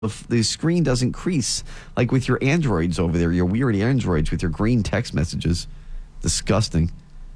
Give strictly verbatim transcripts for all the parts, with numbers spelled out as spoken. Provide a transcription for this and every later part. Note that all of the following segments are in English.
the, the screen doesn't crease like with your Androids over there, your weird Androids with your green text messages. Disgusting.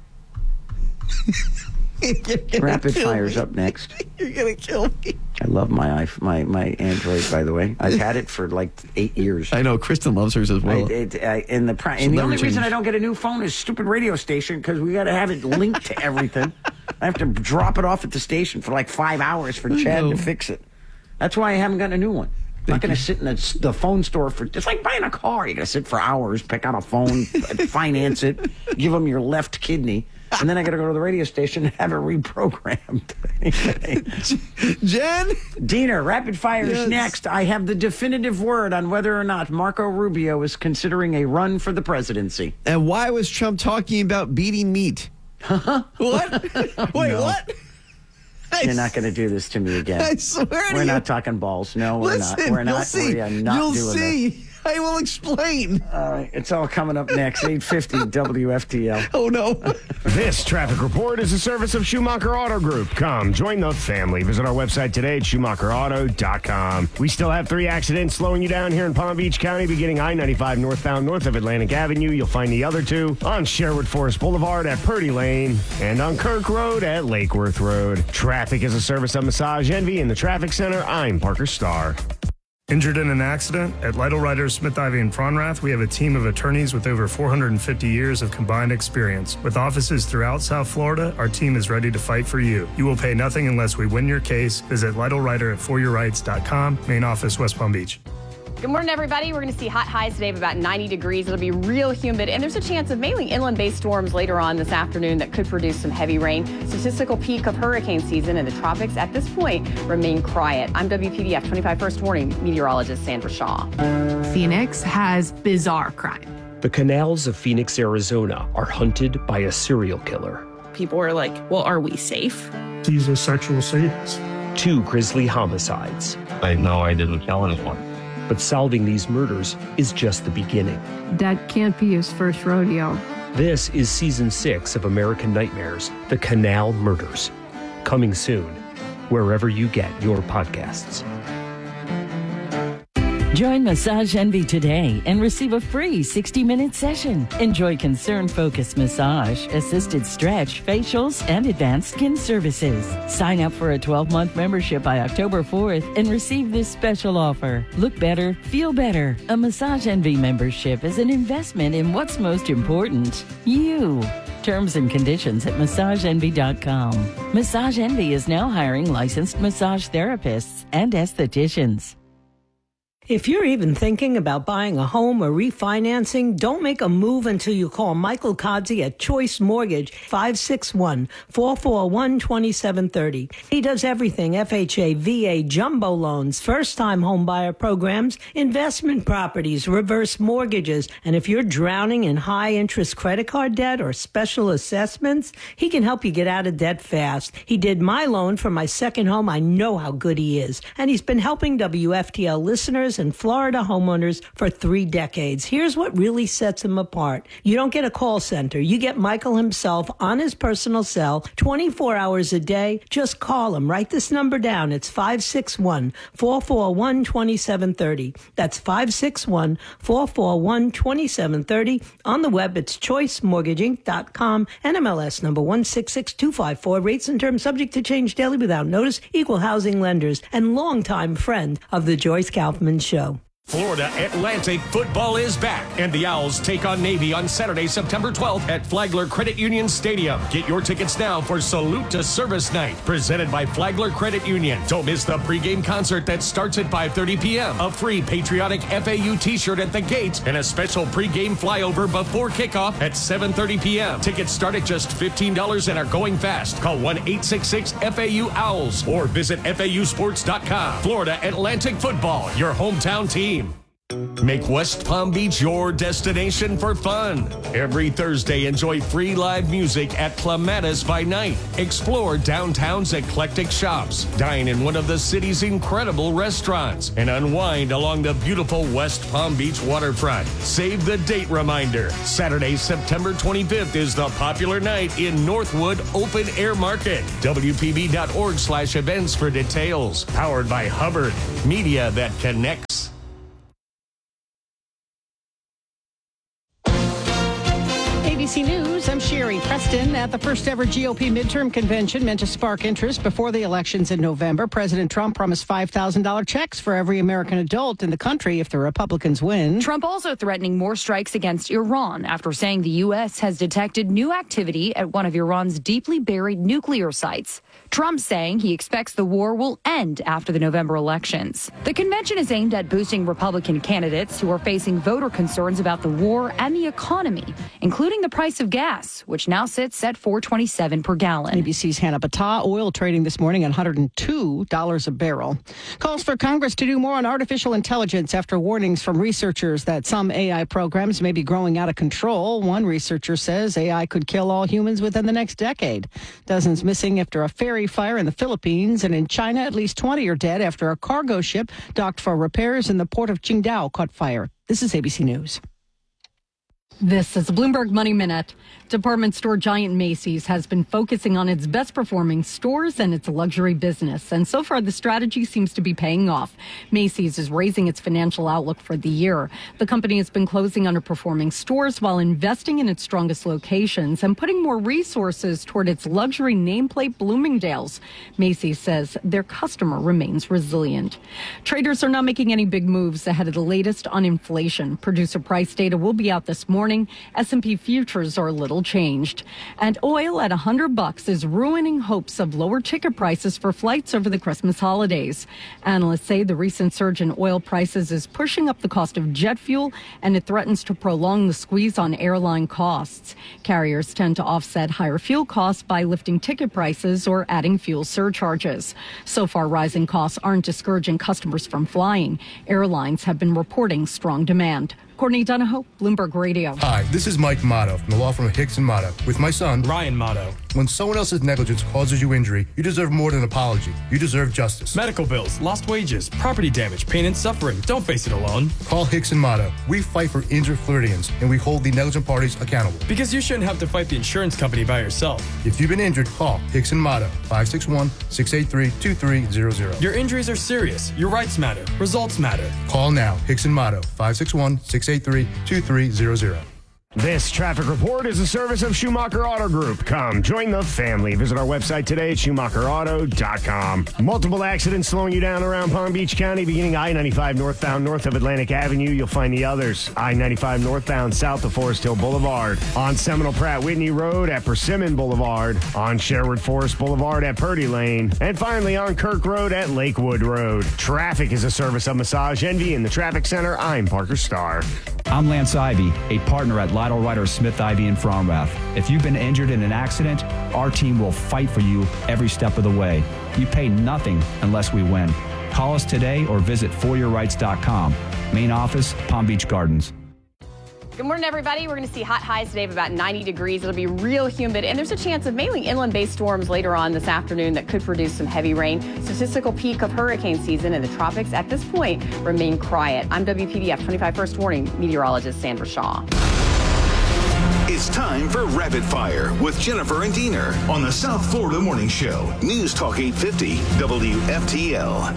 Rapid fire's up next. You're gonna kill me. I love my iPhone, my my Android, by the way. I've had it for like eight years. I know. Kristen loves hers as well. I, it, I, and the, pri- and the only reason I don't get a new phone is stupid radio station, because we got to have it linked to everything. I have to drop it off at the station for like five hours for Chad to fix it. That's why I haven't gotten a new one. I'm not going to sit in the, the phone store for... It's like buying a car. You got to sit for hours, pick out a phone, finance it, give them your left kidney, and then I got to go to the radio station and have it reprogrammed. Jen? Diener, rapid fire is Yes. next. I have the definitive word on whether or not Marco Rubio is considering a run for the presidency. And why was Trump talking about beating meat? What? Wait, No. what? You're not going to do this to me again. I swear to We're you. not talking balls. No, we're Listen, not. We're you'll not. see. We are not You'll doing see. this. I will explain. All right, it's all coming up next. eight fifty W F T L. Oh, no. This traffic report is a service of Schumacher Auto Group. Come, join the family. Visit our website today at schumacher auto dot com. We still have three accidents slowing you down here in Palm Beach County, beginning I ninety-five northbound north of Atlantic Avenue. You'll find the other two on Sherwood Forest Boulevard at Purdy Lane and on Kirk Road at Lake Worth Road. Traffic is a service of Massage Envy in the Traffic Center. I'm Parker Starr. Injured in an accident? At Lytle Writers, Smith, Ivy, and Fronrath, we have a team of attorneys with over four hundred fifty years of combined experience. With offices throughout South Florida, our team is ready to fight for you. You will pay nothing unless we win your case. Visit Lytle Writer at for your rights dot com, main office, West Palm Beach. Good morning, everybody. We're going to see hot highs today of about ninety degrees. It'll be real humid, and there's a chance of mainly inland-based storms later on this afternoon that could produce some heavy rain. Statistical peak of hurricane season in the tropics at this point remain quiet. I'm W P D F twenty-five First Warning meteorologist Sandra Shaw. Phoenix has bizarre crime. The canals of Phoenix, Arizona are hunted by a serial killer. People are like, well, are we safe? He's a sexual sadist. Two grisly homicides. I know I didn't kill anyone. But solving these murders is just the beginning. That can't be his first rodeo. This is season six of American Nightmares, The Canal Murders. Coming soon, wherever you get your podcasts. Join Massage Envy today and receive a free sixty-minute session. Enjoy concern-focused massage, assisted stretch, facials, and advanced skin services. Sign up for a twelve-month membership by October fourth and receive this special offer. Look better, feel better. A Massage Envy membership is an investment in what's most important, you. Terms and conditions at massage envy dot com. Massage Envy is now hiring licensed massage therapists and estheticians. If you're even thinking about buying a home or refinancing, don't make a move until you call Michael Kodzi at Choice Mortgage, five six one, four four one, two seven three zero. He does everything F H A, V A, jumbo loans, first-time home buyer programs, investment properties, reverse mortgages, and if you're drowning in high-interest credit card debt or special assessments, he can help you get out of debt fast. He did my loan for my second home. I know how good he is. And he's been helping W F T L listeners and Florida homeowners for three decades. Here's what really sets him apart. You don't get a call center. You get Michael himself on his personal cell twenty-four hours a day. Just call him. Write this number down. It's five six one, four four one, two seven three zero. That's five six one, four four one, two seven three zero. On the web, it's choice mortgage inc dot com. N M L S number one six six two five four. Rates and terms subject to change daily without notice. Equal housing lenders and longtime friend of the Joyce Kaufman Show. Florida Atlantic football is back, and the Owls take on Navy on Saturday, September twelfth at Flagler Credit Union Stadium. Get your tickets now for Salute to Service Night, presented by Flagler Credit Union. Don't miss the pregame concert that starts at five thirty p.m., a free patriotic F A U t-shirt at the gate, and a special pregame flyover before kickoff at seven thirty p.m. Tickets start at just fifteen dollars and are going fast. Call one eight six six F A U Owls or visit F A U sports dot com. Florida Atlantic football, your hometown team. Make West Palm Beach your destination for fun. Every Thursday, enjoy free live music at Clematis by Night. Explore downtown's eclectic shops. Dine in one of the city's incredible restaurants. And unwind along the beautiful West Palm Beach waterfront. Save the date reminder. Saturday, September twenty-fifth is the popular night in Northwood Open Air Market. W P B dot org slash events for details. Powered by Hubbard. Media that connects. A B C News, I'm Sherry Preston. At the first ever G O P midterm convention meant to spark interest before the elections in November, President Trump promised five thousand dollars checks for every American adult in the country if the Republicans win. Trump also threatening more strikes against Iran after saying the U S has detected new activity at one of Iran's deeply buried nuclear sites. Trump saying he expects the war will end after the November elections. The convention is aimed at boosting Republican candidates who are facing voter concerns about the war and the economy, including the price of gas, which now sits at four twenty-seven per gallon. A B C's Hannah Battah. Oil trading this morning at one hundred two dollars a barrel. Calls for Congress to do more on artificial intelligence after warnings from researchers that some A I programs may be growing out of control. One researcher says A I could kill all humans within the next decade. Dozens missing after a ferry fire in the Philippines, and in China, at least twenty are dead after a cargo ship docked for repairs in the port of Qingdao caught fire. This is A B C News. This is the Bloomberg Money Minute. Department store giant Macy's has been focusing on its best performing stores and its luxury business. And so far, the strategy seems to be paying off. Macy's is raising its financial outlook for the year. The company has been closing underperforming stores while investing in its strongest locations and putting more resources toward its luxury nameplate Bloomingdale's. Macy's says their customer remains resilient. Traders are not making any big moves ahead of the latest on inflation. Producer price data will be out this morning. S and P futures are little changed. And oil at one hundred bucks is ruining hopes of lower ticket prices for flights over the Christmas holidays. Analysts say the recent surge in oil prices is pushing up the cost of jet fuel, and it threatens to prolong the squeeze on airline costs. Carriers tend to offset higher fuel costs by lifting ticket prices or adding fuel surcharges. So far, rising costs aren't discouraging customers from flying. Airlines have been reporting strong demand. Courtney Donahoe, Bloomberg Radio. Hi, this is Mike Motto from the law firm of Hicks and Motto with my son, Ryan Motto. When someone else's negligence causes you injury, you deserve more than an apology. You deserve justice. Medical bills, lost wages, property damage, pain and suffering. Don't face it alone. Call Hicks and Motto. We fight for injured Floridians, and we hold the negligent parties accountable. Because you shouldn't have to fight the insurance company by yourself. If you've been injured, call Hicks and Motto, five six one, six eight three, two three zero zero. Your injuries are serious. Your rights matter. Results matter. Call now. Hicks and Motto, five six one, six eight three, two three zero zero. This traffic report is a service of Schumacher Auto Group. Come join the family. Visit our website today at Schumacher Auto dot com. Multiple accidents slowing you down around Palm Beach County, beginning I ninety-five northbound north of Atlantic Avenue. You'll find the others. I ninety-five northbound south of Forest Hill Boulevard. On Seminole Pratt Whitney Road at Persimmon Boulevard. On Sherwood Forest Boulevard at Purdy Lane. And finally on Kirk Road at Lakewood Road. Traffic is a service of Massage Envy in the Traffic Center. I'm Parker Starr. I'm Lance Ivy, a partner at Lytle Ryder Smith Ivy in Fromrath. If you've been injured in an accident, our team will fight for you every step of the way. You pay nothing unless we win. Call us today or visit for your rights dot com. Main office, Palm Beach Gardens. Good morning, everybody. We're going to see hot highs today of about ninety degrees. It'll be real humid, and there's a chance of mainly inland-based storms later on this afternoon that could produce some heavy rain. Statistical peak of hurricane season in the tropics at this point remain quiet. I'm W P B F twenty-five First Warning meteorologist Sandra Shaw. It's time for Rapid Fire with Jennifer and Diener on the South Florida Morning Show. News Talk eight fifty W F T L.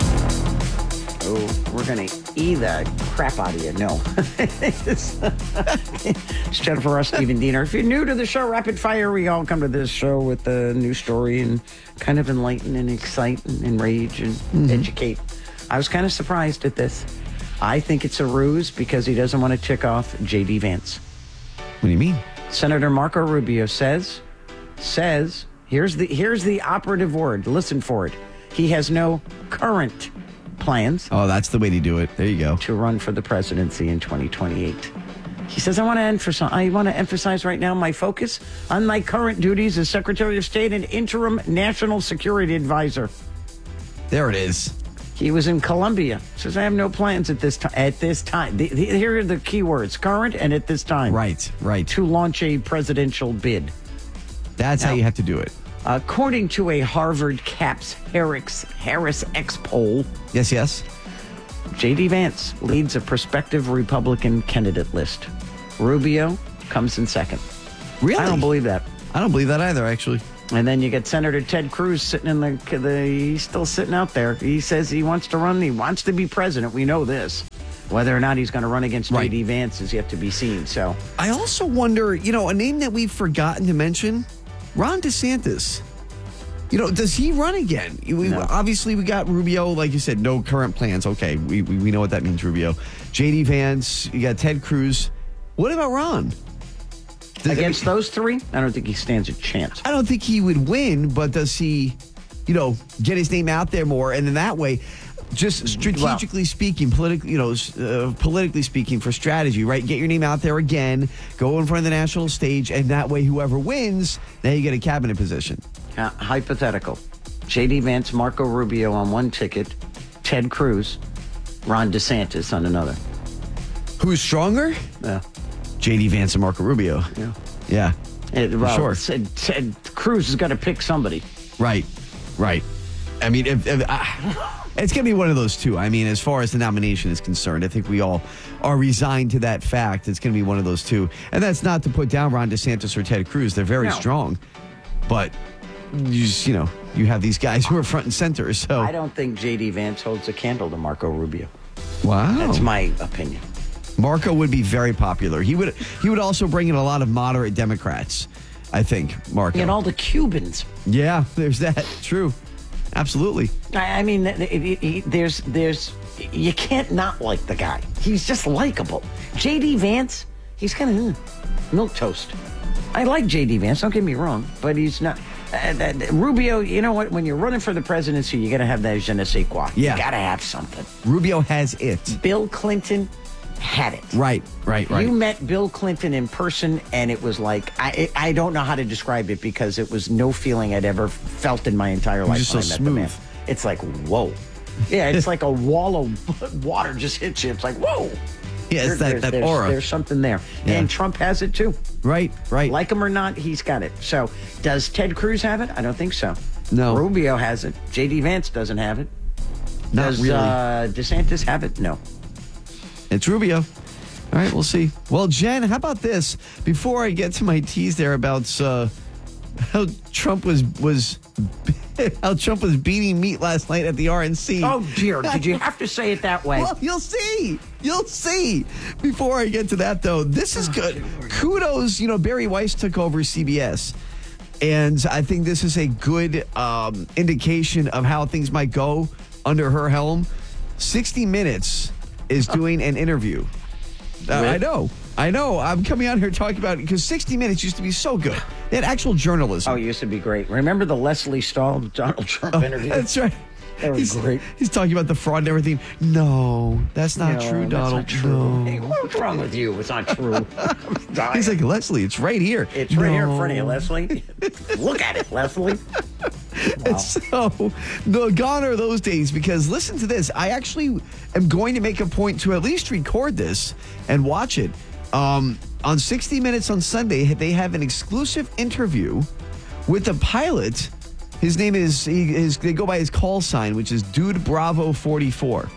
Oh, we're going to E the crap out of you. No. it's, it's Jennifer Russ, Stephen Diener. If you're new to the show, Rapid Fire, we all come to this show with a new story and kind of enlighten and excite and enrage and mm-hmm. educate. I was kind of surprised at this. I think it's a ruse because he doesn't want to tick off J D Vance. What do you mean? Senator Marco Rubio says, says, here's the here's the operative word. Listen for it. He has no current plans. Oh, that's the way to do it. There you go. To run for the presidency in twenty twenty-eight. He says, I want to emphasize, I want to emphasize right now my focus on my current duties as Secretary of State and interim National Security Advisor. There it is. He was in Colombia. Says, I have no plans at this time. At this time. The, the, here are the key words, current and at this time. Right, right. To launch a presidential bid. That's now, how you have to do it. According to a Harvard Caps Harris, Harris X poll. Yes, yes. J D. Vance leads a prospective Republican candidate list. Rubio comes in second. Really? I don't believe that. I don't believe that either, actually. And then you get Senator Ted Cruz sitting in the, the, he's still sitting out there. He says he wants to run, he wants to be president. We know this. Whether or not he's going to run against right. J D. Vance is yet to be seen. So I also wonder, you know, a name that we've forgotten to mention, Ron DeSantis. You know, does he run again? We, no. Obviously, we got Rubio, like you said, no current plans. Okay, we, we, we know what that means, Rubio. J D. Vance, you got Ted Cruz. What about Ron? Does, Against I mean, those three, I don't think he stands a chance. I don't think he would win, but does he, you know, get his name out there more? And in that way, just strategically well, speaking, politically, you know, uh, politically speaking, for strategy, right? Get your name out there again, go in front of the national stage, and that way, whoever wins, now you get a cabinet position. Uh, hypothetical: J D. Vance, Marco Rubio on one ticket, Ted Cruz, Ron DeSantis on another. Who's stronger? Yeah. J D. Vance and Marco Rubio. Yeah. Yeah. It, well, sure. Ted, Ted Cruz has got to pick somebody. Right. Right. I mean, if, if, I, it's going to be one of those two. I mean, as far as the nomination is concerned, I think we all are resigned to that fact. It's going to be one of those two. And that's not to put down Ron DeSantis or Ted Cruz. They're very no. strong. But, you just, you know, you have these guys who are front and center. So I don't think J D. Vance holds a candle to Marco Rubio. Wow. That's my opinion. Marco would be very popular. He would he would also bring in a lot of moderate Democrats, I think, Marco. And all the Cubans. Yeah, there's that. True. Absolutely. I, I mean, it, it, it, there's, there's, you can't not like the guy. He's just likable. J D. Vance, he's kind of mm, milquetoast. I like J D. Vance, don't get me wrong, but he's not. Uh, uh, Rubio, you know what? When you're running for the presidency, you got to have that je ne sais quoi. Yeah. You got to have something. Rubio has it. Bill Clinton had it. Right, right, right. You met Bill Clinton in person, and it was like, I I don't know how to describe it because it was no feeling I'd ever felt in my entire life just when so I met smooth. the man. It's like, whoa. Yeah, it's like a wall of water just hits you. It's like, whoa. Yeah, it's that, there's, that there's, aura. There's something there. Yeah. And Trump has it too. Right, right. Like him or not, he's got it. So, does Ted Cruz have it? I don't think so. No. Rubio has it. J D. Vance doesn't have it. Not does really. uh, DeSantis have it? No. It's Rubio. All right, we'll see. Well, Jen, how about this? Before I get to my tease there about uh, how Trump was was how Trump was beating meat last night at the R N C. Oh dear, did you have to say it that way? Well, you'll see. You'll see. Before I get to that, though, this is good. Kudos. You know, Barry Weiss took over C B S, and I think this is a good um, indication of how things might go under her helm. sixty Minutes is doing an interview. Uh, I know. I know. I'm coming out here talking about it because sixty Minutes used to be so good. They had actual journalism. Oh, it used to be great. Remember the Leslie Stahl Donald Trump oh, interview? That's right. That was he's, great. He's talking about the fraud and everything. No, that's not no, true, that's Donald. Not true. No. Hey, what's wrong with you? It's not true. He's like, Leslie, it's right here. It's right no. here in front of you, Leslie. Look at it, Leslie. Wow. So, the gone are those days because listen to this. I actually am going to make a point to at least record this and watch it. Um, on sixty Minutes on Sunday, they have an exclusive interview with the pilot. His name is, he, his, they go by his call sign, which is Dude Bravo forty-four.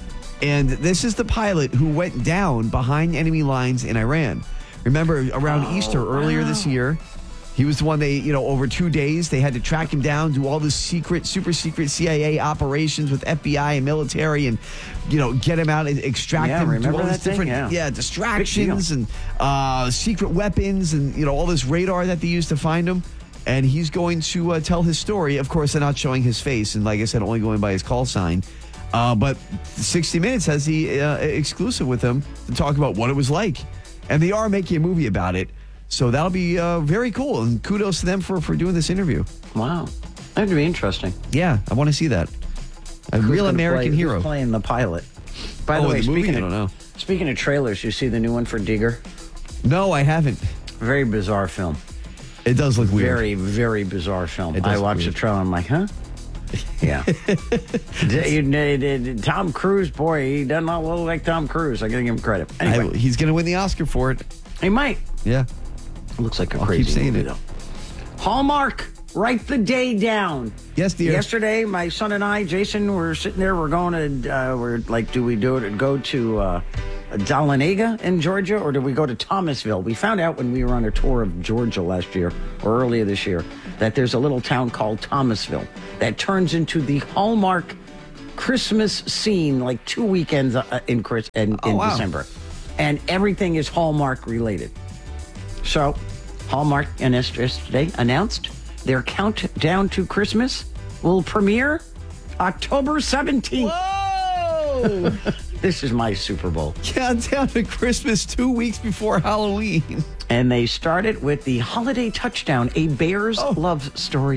And this is the pilot who went down behind enemy lines in Iran. Remember, around oh, Easter earlier wow. this year, he was the one they, you know, over two days, they had to track him down, do all this secret, super secret C I A operations with F B I and military and, you know, get him out and extract yeah, him. Remember do all that this different, thing? Yeah. yeah, distractions and uh, secret weapons and, you know, all this radar that they used to find him. And he's going to uh, tell his story. Of course, they're not showing his face. And like I said, only going by his call sign. Uh, but sixty Minutes has the uh, exclusive with him to talk about what it was like. And they are making a movie about it. So that'll be uh, very cool. And kudos to them for, for doing this interview. Wow. That would be interesting. Yeah, I want to see that. A who's real American play, hero. Who's playing the pilot? By oh, the way, the movie? speaking, I don't know. Of, speaking of trailers, you see the new one for Digger? No, I haven't. Very bizarre film. It does look weird. Very, very bizarre film. It does I watched the trailer. I'm like, huh? Yeah. you, you, Tom Cruise, boy, he does not look like Tom Cruise. I gotta give him credit. Anyway. I, he's going to win the Oscar for it. He might. Yeah. Looks like a I'll crazy keep saying movie, it. though. Hallmark, write the day down. Yes, dear. Yesterday, my son and I, Jason, were sitting there. We're going to, uh, we're like, do we do it? Go to uh, Dahlonega in Georgia, or do we go to Thomasville? We found out when we were on a tour of Georgia last year, or earlier this year, that there's a little town called Thomasville that turns into the Hallmark Christmas scene, like two weekends uh, in Chris in, oh, in wow. December, and everything is Hallmark related. So, Hallmark yesterday announced their Countdown to Christmas will premiere October seventeenth. Whoa! This is my Super Bowl. Countdown to Christmas two weeks before Halloween. And they started with the Holiday Touchdown, a Bears oh. love story.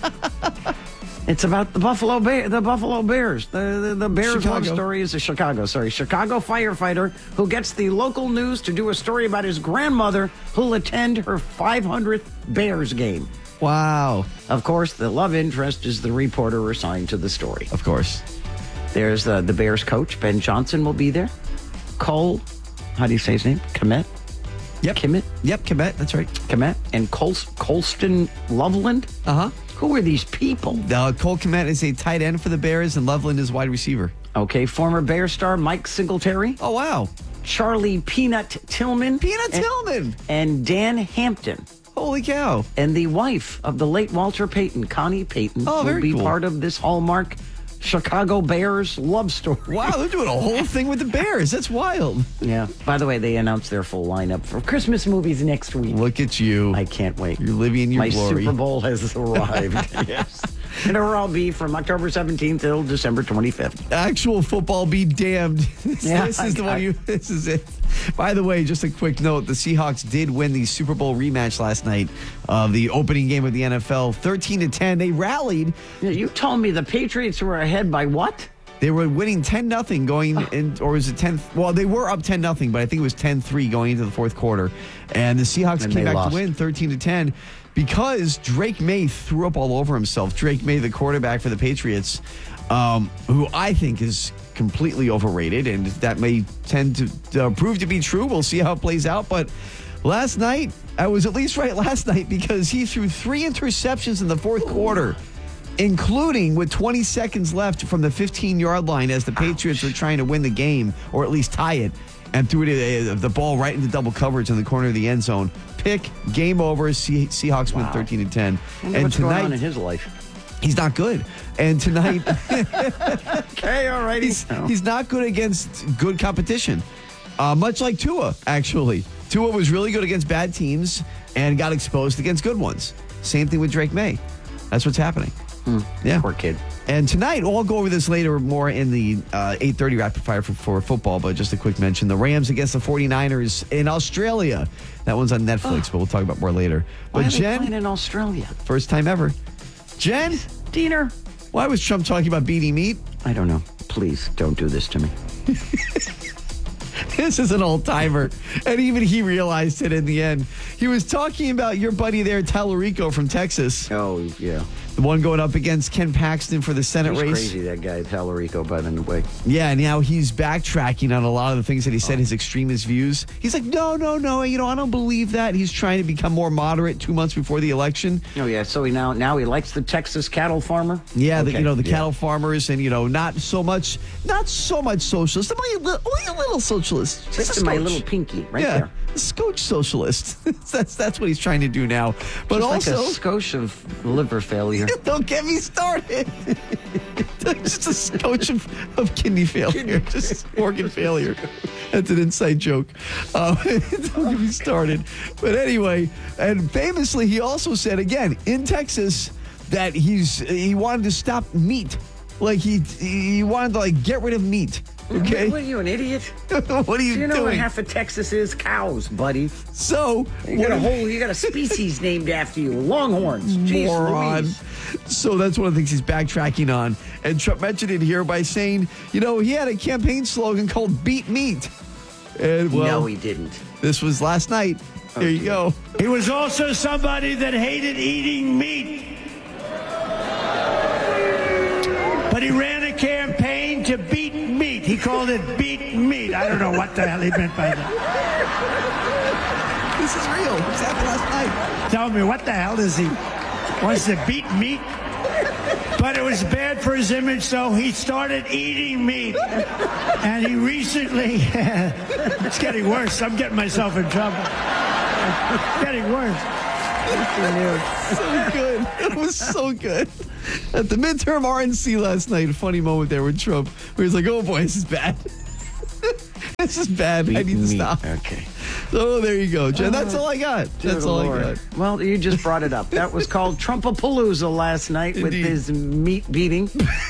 It's about the Buffalo Bear, the Buffalo Bears. The, the, the Bears Chicago. love story is a Chicago, sorry, Chicago firefighter who gets the local news to do a story about his grandmother who'll attend her five hundredth Bears game. Wow. Of course, the love interest is the reporter assigned to the story. Of course. There's the, the Bears coach, Ben Johnson, will be there. Cole, how do you say his name? Komet? Yep. Kimmett? Yep, Komet, that's right. Komet. And Col- Colston Loveland? Uh-huh. Who are these people? Uh, Cole Komet is a tight end for the Bears, and Loveland is wide receiver. Okay, former Bear star Mike Singletary. Oh, wow. Charlie Peanut Tillman. Peanut and, Tillman. And Dan Hampton. Holy cow. And the wife of the late Walter Payton, Connie Payton, oh, will be cool. part of this Hallmark Chicago Bears love story. Wow, they're doing a whole thing with the Bears. That's wild. Yeah. By the way, they announced their full lineup for Christmas movies next week. Look at you. I can't wait. You're living in your My glory. Super Bowl has arrived. Yes. And it'll all be from October seventeenth till December twenty-fifth. Actual football be damned. this Yeah, this is I, the one I, you, this is it. By the way, just a quick note, the Seahawks did win the Super Bowl rematch last night of the opening game of the N F L, thirteen to ten. They rallied. Yeah, you told me the Patriots were ahead by what? They were winning ten nothing going in, or was it ten? Well, they were up ten nothing, but I think it was ten three going into the fourth quarter. And the Seahawks and came back lost. to win thirteen to ten because Drake May threw up all over himself. Drake May, the quarterback for the Patriots, um, who I think is completely overrated, and that may tend to uh, prove to be true. We'll see how it plays out. But last night, I was at least right last night because he threw three interceptions in the fourth quarter, including with twenty seconds left from the fifteen-yard line as the Patriots were trying to win the game, or at least tie it, and threw it, uh, the ball right into double coverage in the corner of the end zone. Pick, game over, Se- Seahawks win wow. thirteen to ten. And and what's tonight, going on in his life? He's not good. And tonight, okay, all right. He's, he's not good against good competition. Uh, much like Tua, actually. Tua was really good against bad teams and got exposed against good ones. Same thing with Drake May. That's what's happening. Hmm. Yeah. Poor kid. And tonight, I'll go over this later more in the uh, eight thirty rapid fire for, for football, but just a quick mention. The Rams against the forty-niners in Australia. That one's on Netflix, oh. but we'll talk about more later. Why But are they Jen, playing in Australia? First time ever. Jen? Diener. Why was Trump talking about beating meat? I don't know. Please don't do this to me. This is an old timer. And even he realized it in the end. He was talking about your buddy there, Tallarico from Texas. Oh, yeah. The one going up against Ken Paxton for the Senate He's race. Crazy, that guy, Tallarico, by the way. Yeah, now he's backtracking on a lot of the things that he said, oh. his extremist views. He's like, no, no, no, you know, I don't believe that. He's trying to become more moderate two months before the election. Oh, yeah, so he now now he likes the Texas cattle farmer? Yeah, okay. the, you know, the yeah. cattle farmers and, you know, not so much, not so much socialist. Only a little, only a little socialist. Just my little pinky right yeah, there. A scotch socialist. that's that's what he's trying to do now. But Just also, like a scotch of liver failure. Don't get me started. Just a scotch of, of kidney failure, just organ failure. That's an inside joke. Uh, don't get me started. But anyway, and famously, he also said again in Texas that he's he wanted to stop meat, like he he wanted to like get rid of meat. Okay. What are you, an idiot? What are you, Do you know doing? what half of Texas is? Cows, buddy. So you got a whole, you got a species named after you, Longhorns. Jeez Moron. Louise. So that's one of the things he's backtracking on. And Trump mentioned it here by saying, you know, he had a campaign slogan called "Beat Meat." And well, no, he didn't. This was last night. Oh, there you dear. go. He was also somebody that hated eating meat. but he ran a campaign to beat meat. He called it beat meat. I don't know what the hell he meant by that. This is real. This happened last night. Tell me, what the hell does he wants to beat meat? But it was bad for his image, so he started eating meat. And he recently, it's getting worse. I'm getting myself in trouble. It's getting worse. So good. It was so good. At the midterm R N C last night, a funny moment there with Trump, where he's like, oh boy, this is bad. This is bad. I need to stop. Okay. So there you go, Jen. That's all I got. That's Good all Lord. I got. Well, you just brought it up. That was called Trumpapalooza last night with Indeed. his meat beating.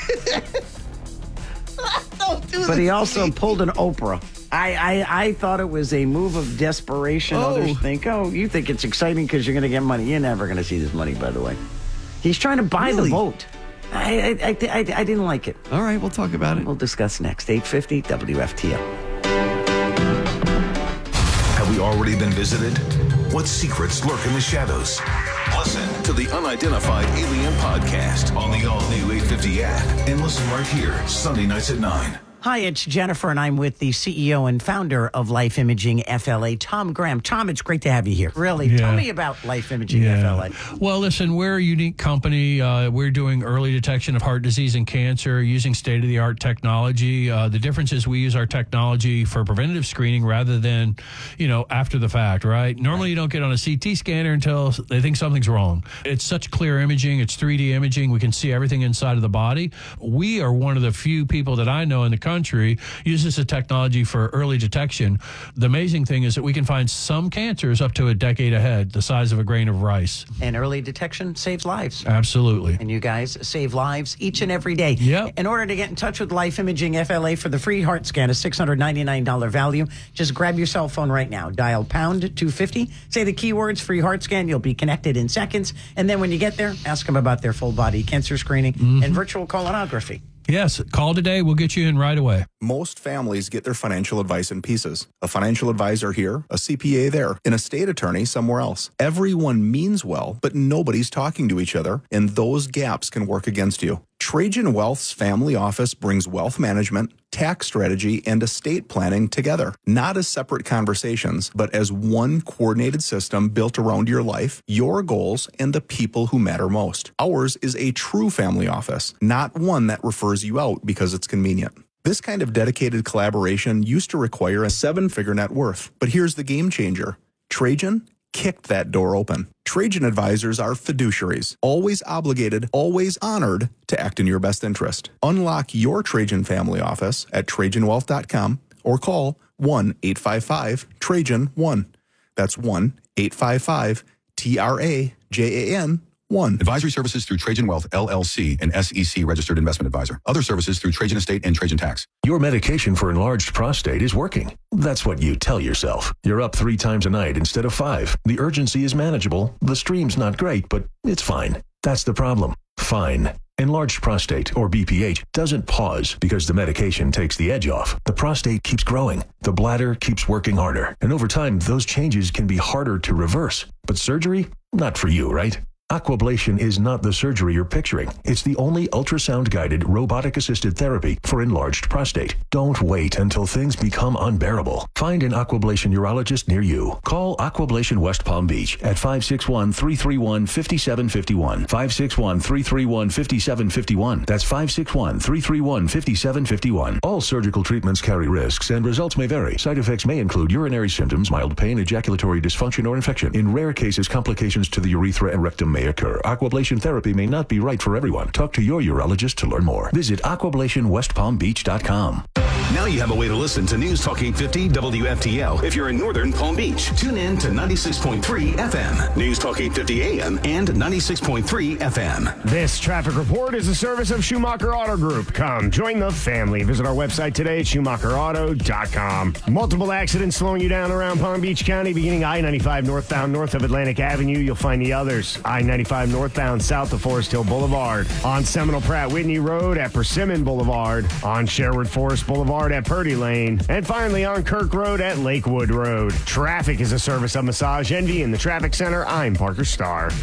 Don't do But he this also to me. pulled an Oprah. I, I, I thought it was a move of desperation. Oh. Others think, oh, you think it's exciting because you're going to get money. You're never going to see this money, by the way. He's trying to buy Really? the vote. I, I, I, I, I didn't like it. All right, we'll talk about it. We'll discuss next. eight fifty W F T L. Have we already been visited? What secrets lurk in the shadows? Listen to the Unidentified Alien Podcast on the all-new eight fifty app and listen right here, Sunday nights at nine. Hi, it's Jennifer, and I'm with the C E O and founder of Life Imaging F L A, Tom Graham. Tom, it's great to have you here. Really, Yeah. tell me about Life Imaging Yeah. F L A. Well, listen, we're a unique company. Uh, we're doing early detection of heart disease and cancer using state-of-the-art technology. Uh, the difference is we use our technology for preventative screening rather than, you know, after the fact, right? Normally, you don't get on a C T scanner until they think something's wrong. It's such clear imaging. It's three D imaging. We can see everything inside of the body. We are one of the few people that I know in the country uses the technology for early detection. The amazing thing is that we can find some cancers up to a decade ahead, the size of a grain of rice. And early detection saves lives. Absolutely. And you guys save lives each and every day. Yep. In order to get in touch with Life Imaging F L A for the free heart scan, a six hundred ninety-nine dollars value, just grab your cell phone right now. Dial pound two fifty. Say the keywords free heart scan. You'll be connected in seconds. And then when you get there, ask them about their full body cancer screening Mm-hmm. and virtual colonography. Yes, call today. We'll get you in right away. Most families get their financial advice in pieces. A financial advisor here, a C P A there, an estate attorney somewhere else. Everyone means well, but nobody's talking to each other, and those gaps can work against you. Trajan Wealth's family office brings wealth management, tax strategy, and estate planning together, not as separate conversations, but as one coordinated system built around your life, your goals, and the people who matter most. Ours is a true family office, not one that refers you out because it's convenient. This kind of dedicated collaboration used to require a seven-figure net worth, but here's the game changer. Trajan kicked that door open. Trajan advisors are fiduciaries, always obligated, always honored to act in your best interest. Unlock your Trajan family office at Trajan Wealth dot com or call one eight five five Trajan one. That's one eight five five T R A J A N one. Advisory services through Trajan Wealth, L L C, an S E C registered investment advisor. Other services through Trajan Estate and Trajan Tax. Your medication for enlarged prostate is working. That's what you tell yourself. You're up three times a night instead of five. The urgency is manageable. The stream's not great, but it's fine. That's the problem. Fine. Enlarged prostate, or B P H, doesn't pause because the medication takes the edge off. The prostate keeps growing. The bladder keeps working harder. And over time, those changes can be harder to reverse. But surgery? Not for you, right? Aquablation is not the surgery you're picturing. It's the only ultrasound-guided, robotic-assisted therapy for enlarged prostate. Don't wait until things become unbearable. Find an Aquablation urologist near you. Call Aquablation West Palm Beach at five six one, three three one, five seven five one. five six one, three three one, five seven five one. That's five six one, three three one, five seven five one. All surgical treatments carry risks, and results may vary. Side effects may include urinary symptoms, mild pain, ejaculatory dysfunction, or infection. In rare cases, complications to the urethra and rectum may occur. Aquablation therapy may not be right for everyone. Talk to your urologist to learn more. Visit aquablation west palm beach dot com. Now you have a way to listen to News Talk eight fifty W F T L if you're in northern Palm Beach. Tune in to ninety-six point three F M, News Talk eight fifty A M, and ninety-six point three F M. This traffic report is a service of Schumacher Auto Group. Come join the family. Visit our website today at Schumacher Auto dot com. Multiple accidents slowing you down around Palm Beach County, beginning I ninety-five northbound north of Atlantic Avenue. You'll find the others. I ninety-five northbound south of Forest Hill Boulevard. On Seminole Pratt Whitney Road at Persimmon Boulevard. On Sherwood Forest Boulevard at Purdy Lane. And finally on Kirk Road at Lakewood Road. Traffic is a service of Massage Envy in the Traffic Center. I'm Parker Starr.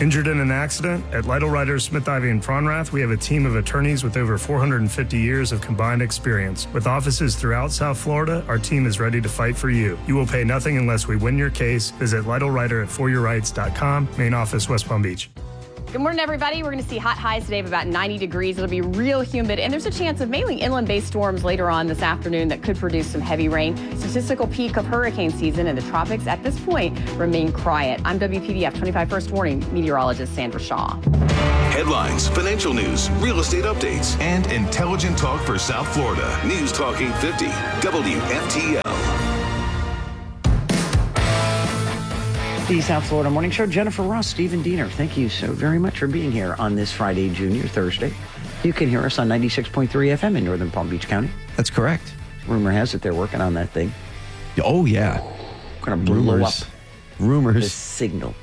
Injured in an accident? At Lytle Ryder, Smith, Ivy, and Fronrath, we have a team of attorneys with over four hundred fifty years of combined experience. With offices throughout South Florida, our team is ready to fight for you. You will pay nothing unless we win your case. Visit Lytle Ryder at for your rights dot com. Main office, West Palm Beach. Good morning, everybody. We're going to see hot highs today of about ninety degrees. It'll be real humid, and there's a chance of mainly inland-based storms later on this afternoon that could produce some heavy rain. Statistical peak of hurricane season in the tropics at this point remain quiet. I'm W P D F twenty-five First Warning meteorologist Sandra Shaw. Headlines, financial news, real estate updates, and intelligent talk for South Florida. News Talk eight fifty, W F T L. The South Florida Morning Show. Jennifer Ross, Stephen Diener, thank you so very much for being here on this Friday, Junior Thursday. You can hear us on ninety-six point three F M in Northern Palm Beach County. That's correct. Rumor has it they're working on that thing. Oh, yeah. We're going to blow Rumors. up Rumors. the signal.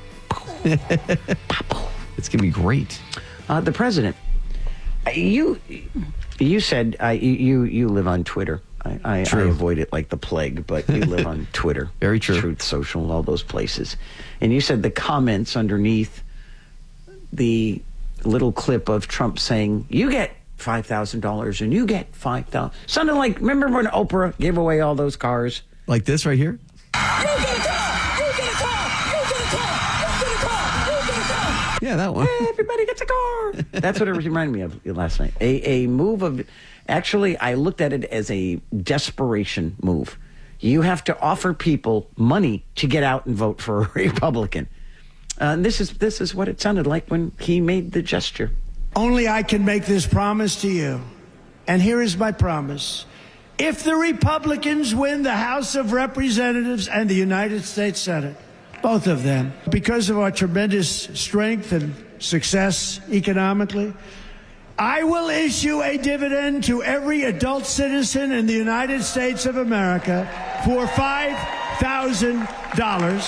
It's going to be great. Uh, the president, uh, you you said uh, you, you live on Twitter. I, I, I avoid it like the plague, but you live on Twitter. Very true. Truth Social, all those places. And you said the comments underneath the little clip of Trump saying, you get five thousand dollars and you get five thousand dollars. Something like, remember when Oprah gave away all those cars? Like this right here? Yeah, that one. Hey, everybody gets a car. That's what it reminded me of last night. A, a move of... Actually, I looked at it as a desperation move. You have to offer people money to get out and vote for a Republican. Uh, and this is this is what it sounded like when he made the gesture. Only I can make this promise to you. And here is my promise. If the Republicans win the House of Representatives and the United States Senate, both of them, because of our tremendous strength and success economically, I will issue a dividend to every adult citizen in the United States of America for five thousand dollars.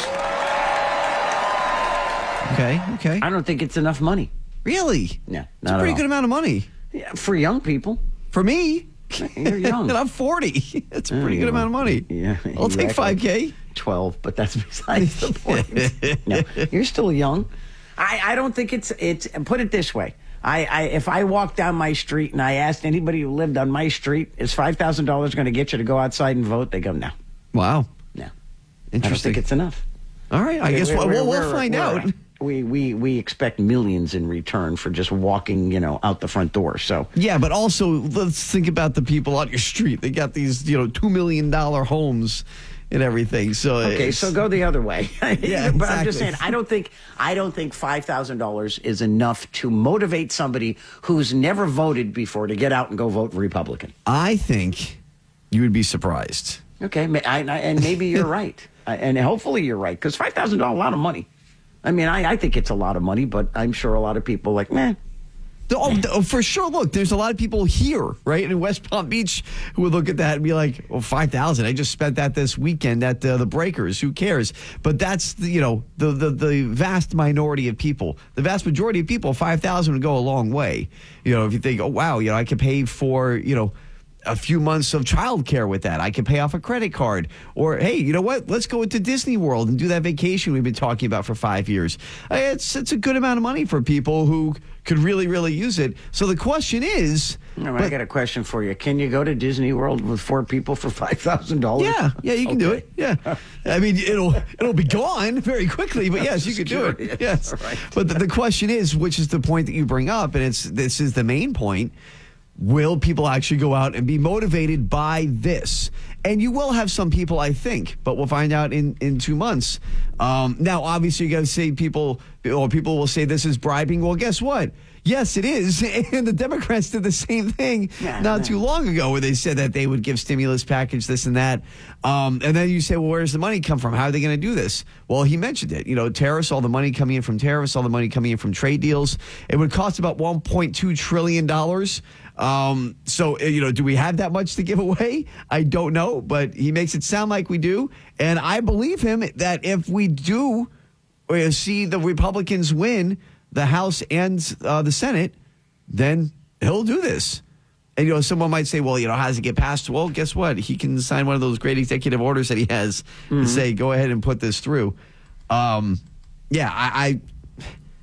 Okay, okay. I don't think it's enough money. Really? No, It's a pretty good amount of money. Yeah, for young people. For me? You're young. And I'm forty. It's a pretty Uh, good amount of money. Yeah, I'll take exactly. five K. twelve, but that's besides the point. No, you're still young. I, I don't think it's, it's, put it this way. I, I if I walked down my street and I asked anybody who lived on my street, is five thousand dollars going to get you to go outside and vote? They go, no. Wow. No. Interesting. I don't think it's enough. All right, I guess We're- we'll, we're- we'll, we'll we're- find we're- out. We, we, we expect millions in return for just walking, you know, out the front door. So Yeah, but also let's think about the people on your street. They got these, you know, two million dollar homes and everything. So okay, it's- so go the other way. Yeah, but I'm exactly. just saying, I don't think I don't think five thousand dollars is enough to motivate somebody who's never voted before to get out and go vote Republican. I think you would be surprised. Okay, ma- I, I, and maybe you're right, I- and hopefully you're right, because five thousand dollars is a lot of money. I mean, I, I think it's a lot of money, but I'm sure a lot of people are like, meh. Oh, oh, for sure. Look, there's a lot of people here, right, in West Palm Beach who would look at that and be like, well, five thousand dollars. I just spent that this weekend at uh, the Breakers. Who cares? But that's, the, you know, the, the, the vast minority of people. The vast majority of people, five thousand dollars would go a long way. You know, if you think, oh, wow, you know, I could pay for, you know, a few months of childcare with that. I could pay off a credit card. Or, hey, you know what? Let's go to Disney World and do that vacation we've been talking about for five years. Uh, It's it's a good amount of money for people who could really, really use it. So the question is... No, I got a question for you. Can you go to Disney World with four people for five thousand dollars? Yeah, yeah, you can do it. Yeah, I mean, it'll it'll be gone very quickly, but yes, you can do it. Yes, Right. but the, the question is, which is the point that you bring up, and it's this is the main point. Will people actually go out and be motivated by this? And you will have some people, I think, but we'll find out in, in two months. Um, now, obviously, you got to say people, or people will say this is bribing. Well, guess what? Yes, it is. And the Democrats did the same thing Yeah, not yeah. too long ago where they said that they would give stimulus package, this and that. Um, and then you say, well, where does the money come from? How are they going to do this? Well, he mentioned it. You know, tariffs, all the money coming in from tariffs, all the money coming in from trade deals. It would cost about one point two trillion dollars. Um, so, you know, do we have that much to give away? I don't know, but he makes it sound like we do. And I believe him that if we do uh, see the Republicans win the House and uh, the Senate, then he'll do this. And, you know, someone might say, well, you know, how does it get passed? Well, guess what? He can sign one of those great executive orders that he has Mm-hmm. and say, go ahead and put this through. Um, yeah, I, I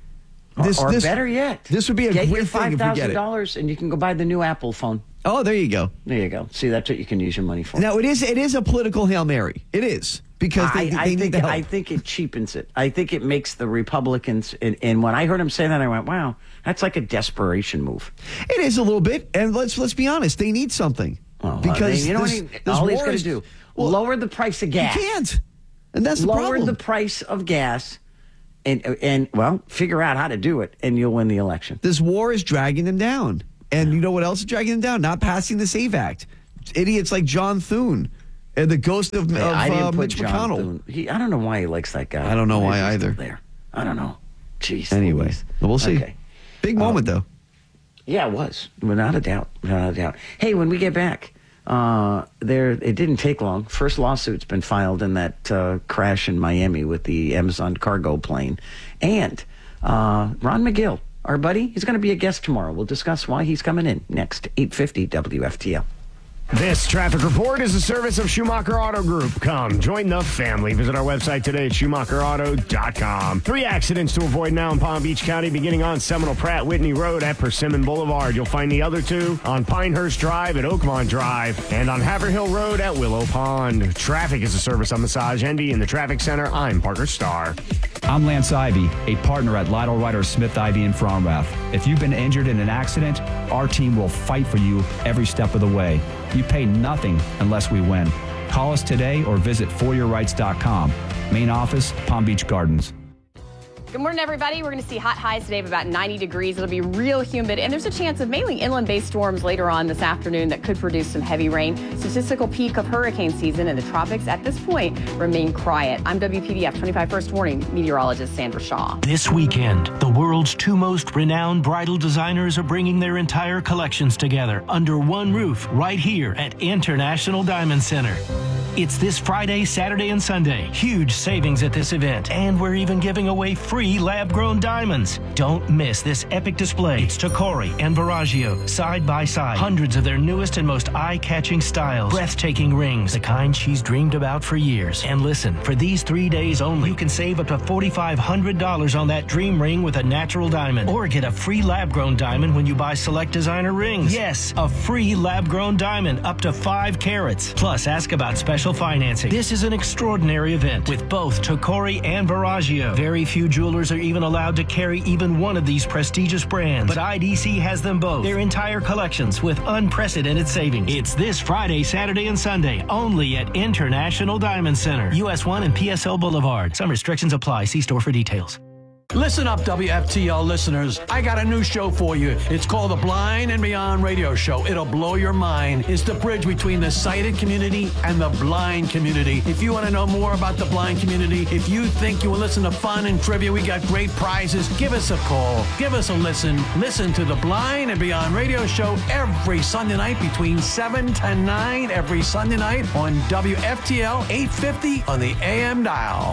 This, or, or this, better yet, this would be a get great your thing five if we get thousand it. dollars and you can go buy the new Apple phone. Oh, there you go. There you go. See, that's what you can use your money for. Now it is it is a political Hail Mary. It is because they, I, they I need think the help. I think it cheapens it. I think it makes the Republicans. And, and when I heard him say that, I went, "Wow, that's like a desperation move." It is a little bit, and let's let's be honest. They need something Well, because they, you know this, what he, this all he's war going is- to do well, lower the price of gas. You can't, and that's the lower problem. the price of gas, and and well, figure out how to do it, and you'll win the election. This war is dragging them down, and you know what else is dragging them down? Not passing the SAVE Act. Idiots like John Thune and the ghost of, Hey, of I didn't uh, put Mitch John McConnell. Thune. He, I don't know why he likes that guy. I don't know why is he either. still There, I don't know. Jeez. Anyway, Louise. we'll see. Okay. Big moment though. Yeah, it was without a doubt, without a doubt. Hey, when we get back, uh, there it didn't take long. First lawsuit's been filed in that uh, crash in Miami with the Amazon cargo plane, and uh, Ron McGill, our buddy, he's going to be a guest tomorrow. We'll discuss why he's coming in next. eight fifty W F T L. This traffic report is a service of Schumacher Auto Group. Come, join the family. Visit our website today at Schumacher Auto dot com. Three accidents to avoid now in Palm Beach County, beginning on Seminole Pratt Whitney Road at Persimmon Boulevard. You'll find the other two on Pinehurst Drive at Oakmont Drive and on Haverhill Road at Willow Pond. Traffic is a service of Massage Envy in the Traffic Center. I'm Parker Starr. I'm Lance Ivy, a partner at Lytle Ryder Smith Ivy in Fromrath. If you've been injured in an accident, our team will fight for you every step of the way. You pay nothing unless we win. Call us today or visit for your rights dot com. Main office, Palm Beach Gardens. Good morning, everybody. We're going to see hot highs today of about ninety degrees. It'll be real humid, and there's a chance of mainly inland-based storms later on this afternoon that could produce some heavy rain. Statistical peak of hurricane season in the tropics at this point remain quiet. I'm W P D F twenty-five First Warning meteorologist Sandra Shaw. This weekend, the world's two most renowned bridal designers are bringing their entire collections together under one roof right here at International Diamond Center. It's this Friday, Saturday, and Sunday. Huge savings at this event, and we're even giving away free lab-grown diamonds. Don't miss this epic display. It's Tacori and Verragio, side by side. Hundreds of their newest and most eye-catching styles. Breathtaking rings, the kind she's dreamed about for years. And listen, for these three days only, you can save up to four thousand five hundred dollars on that dream ring with a natural diamond. Or get a free lab-grown diamond when you buy select designer rings. Yes, a free lab-grown diamond up to five carats. Plus, ask about special financing. This is an extraordinary event with both Tacori and Verragio. Very few jewelers are even allowed to carry even one of these prestigious brands, but I D C has them both. Their entire collections with unprecedented savings. It's this Friday, Saturday, and Sunday only at International Diamond Center, U S one and P S L Boulevard. Some restrictions apply. See store for details. Listen up, W F T L listeners. I got a new show for you. It's called the Blind and Beyond Radio Show. It'll blow your mind. It's the bridge between the sighted community and the blind community. If you want to know more about the blind community, if you think you will listen to fun and trivia, we got great prizes, give us a call. Give us a listen. Listen to the Blind and Beyond Radio Show every Sunday night between seven to nine every Sunday night on W F T L eight fifty on the A M dial.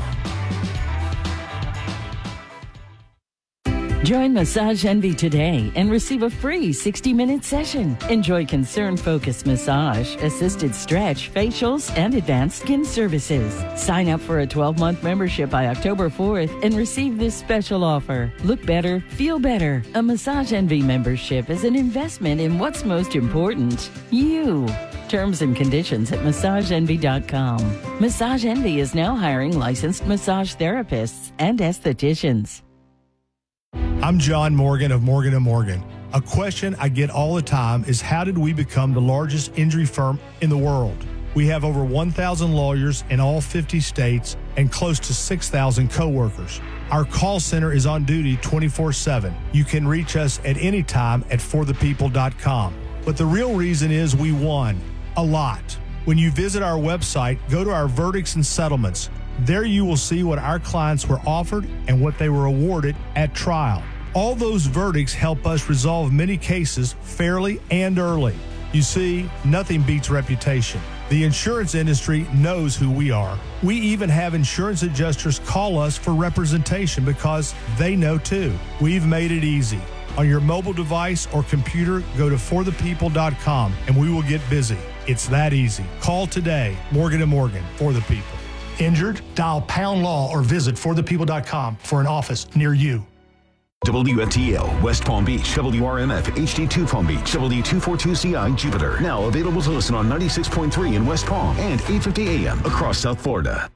Join Massage Envy today and receive a free sixty-minute session. Enjoy concern-focused massage, assisted stretch, facials, and advanced skin services. Sign up for a twelve-month membership by October fourth and receive this special offer. Look better, feel better. A Massage Envy membership is an investment in what's most important, you. Terms and conditions at massage envy dot com. Massage Envy is now hiring licensed massage therapists and estheticians. I'm John Morgan of Morgan and Morgan. A question I get all the time is, how did we become the largest injury firm in the world? We have over one thousand lawyers in all fifty states and close to six thousand coworkers. Our call center is on duty twenty-four seven. You can reach us at any time at for the people dot com. But the real reason is we won a lot. When you visit our website, go to our verdicts and settlements. There you will see what our clients were offered and what they were awarded at trial. All those verdicts help us resolve many cases fairly and early. You see, nothing beats reputation. The insurance industry knows who we are. We even have insurance adjusters call us for representation because they know too. We've made it easy. On your mobile device or computer, go to for the people dot com and we will get busy. It's that easy. Call today. Morgan and Morgan, for the people. Injured? Dial pound law or visit for the people dot com for an office near you. W F T L, West Palm Beach, W R M F, H D two Palm Beach, W two forty-two C I, Jupiter. Now available to listen on ninety-six point three in West Palm and eight fifty A M across South Florida.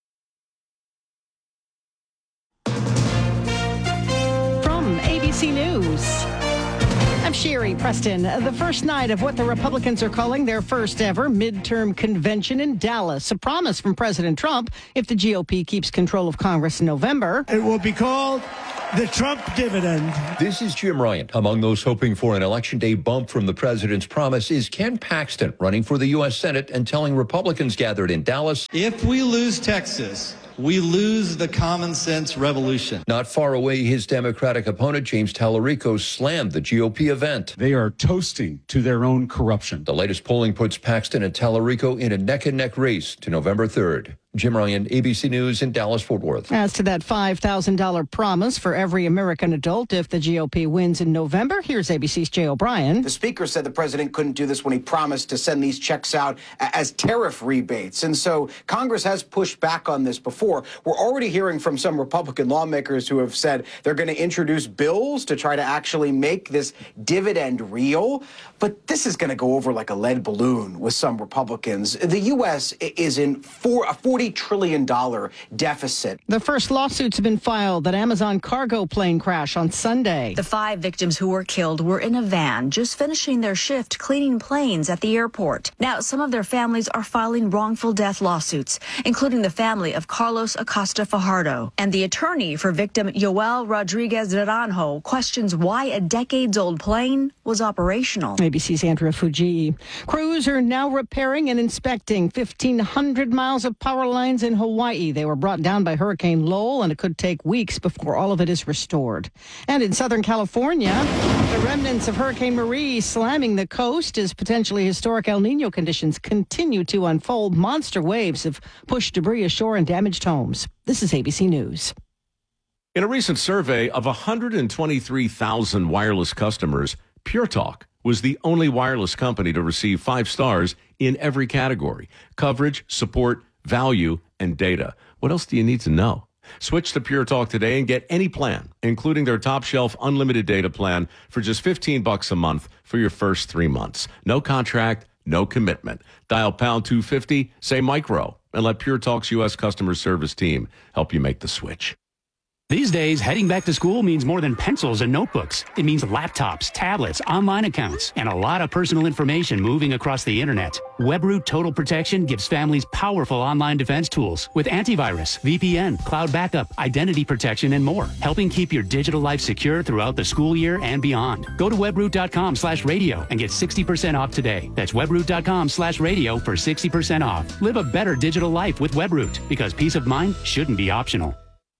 From A B C News, I'm Sherry Preston. The first night of what the Republicans are calling their first ever midterm convention in Dallas. A promise from President Trump if the G O P keeps control of Congress in November. It will be called the Trump dividend. This is Jim Ryan. Among those hoping for an election day bump from the president's promise is Ken Paxton, running for the U S Senate and telling Republicans gathered in Dallas, if we lose Texas, we lose the common sense revolution. Not far away, his Democratic opponent, James Tallarico, slammed the G O P event. They are toasting to their own corruption. The latest polling puts Paxton and Tallarico in a neck-and-neck race to November third. Jim Ryan, A B C News in Dallas-Fort Worth. As to that five thousand dollars promise for every American adult if the G O P wins in November, here's A B C's Jay O'Brien. The speaker said the president couldn't do this when he promised to send these checks out as tariff rebates. And so Congress has pushed back on this before. We're already hearing from some Republican lawmakers who have said they're going to introduce bills to try to actually make this dividend real. But this is going to go over like a lead balloon with some Republicans. The U S is in four, a forty trillion dollars deficit. The first lawsuits have been filed. That Amazon cargo plane crash on Sunday. The five victims who were killed were in a van just finishing their shift cleaning planes at the airport. Now, some of their families are filing wrongful death lawsuits, including the family of Carlos Acosta Fajardo. And the attorney for victim Yoel Rodriguez Naranjo questions why a decades-old plane was operational. A B C's Andrea Fujii. Crews are now repairing and inspecting fifteen hundred miles of power lines in Hawaii. They were brought down by Hurricane Lowell, and it could take weeks before all of it is restored. And in Southern California, the remnants of Hurricane Marie slamming the coast as potentially historic El Nino conditions continue to unfold. Monster waves have pushed debris ashore and damaged homes. This is A B C News. In a recent survey of one hundred twenty-three thousand wireless customers, Pure Talk was the only wireless company to receive five stars in every category: coverage, support, value, and data. What else do you need to know? Switch to Pure Talk today and get any plan, including their top shelf unlimited data plan for just fifteen bucks a month for your first three months. No contract, no commitment. Dial pound two fifty, say micro, and let Pure Talk's U S customer service team help you make the switch. These days, heading back to school means more than pencils and notebooks. It means laptops, tablets, online accounts, and a lot of personal information moving across the internet. WebRoot Total Protection gives families powerful online defense tools with antivirus, V P N, cloud backup, identity protection, and more, helping keep your digital life secure throughout the school year and beyond. Go to webroot.com slash radio and get sixty percent off today. That's webroot.com slash radio for sixty percent off. Live a better digital life with WebRoot, because peace of mind shouldn't be optional.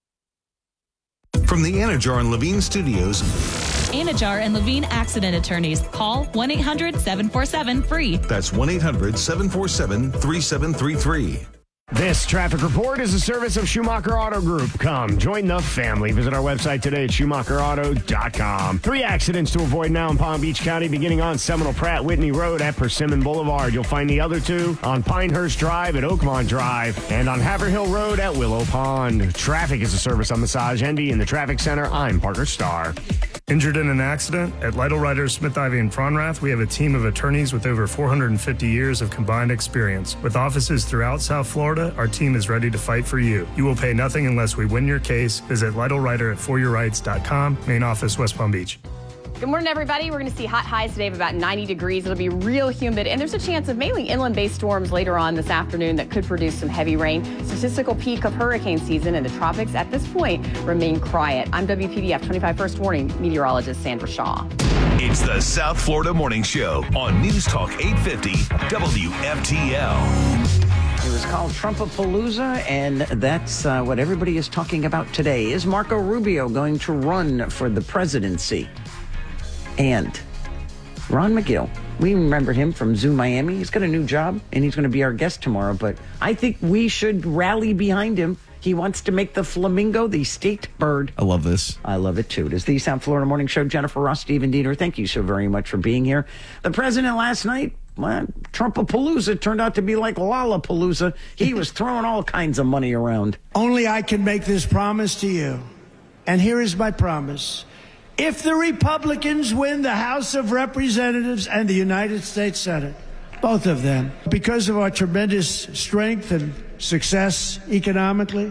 From the Anajar and Levine Studios. Anajar and Levine Accident Attorneys. Call one eight hundred seven four seven free. That's one eight hundred seven four seven three seven three three. This traffic report is a service of Schumacher Auto Group. Come, join the family. Visit our website today at schumacher auto dot com. Three accidents to avoid now in Palm Beach County, beginning on Seminole Pratt Whitney Road at Persimmon Boulevard. You'll find the other two on Pinehurst Drive at Oakmont Drive and on Haverhill Road at Willow Pond. Traffic is a service on Massage Envy in the Traffic Center. I'm Parker Starr. Injured in an accident? At Lytle Writers, Smith, Ivy, and Fronrath, we have a team of attorneys with over four hundred fifty years of combined experience. With offices throughout South Florida, our team is ready to fight for you. You will pay nothing unless we win your case. Visit Lytle Writer at for your rights dot com. Main office, West Palm Beach. Good morning, everybody. We're going to see hot highs today of about ninety degrees. It'll be real humid, and there's a chance of mainly inland-based storms later on this afternoon that could produce some heavy rain. Statistical peak of hurricane season in the tropics at this point remain quiet. I'm W P D F twenty-five First Warning meteorologist Sandra Shaw. It's the South Florida Morning Show on News Talk eight fifty W F T L. It was called Trumpapalooza, and that's uh, what everybody is talking about today. Is Marco Rubio going to run for the presidency? And Ron McGill, we remember him from Zoo Miami. He's got a new job, and he's going to be our guest tomorrow. But I think we should rally behind him. He wants to make the flamingo the state bird. I love this. I love it, too. It is the South Florida Morning Show. Jennifer Ross, Stephen Diener, thank you so very much for being here. The president last night, well, Trumpapalooza turned out to be like Lollapalooza. He was throwing all kinds of money around. Only I can make this promise to you. And here is my promise. if the Republicans win the House of Representatives and the United States Senate, both of them, because of our tremendous strength and success economically,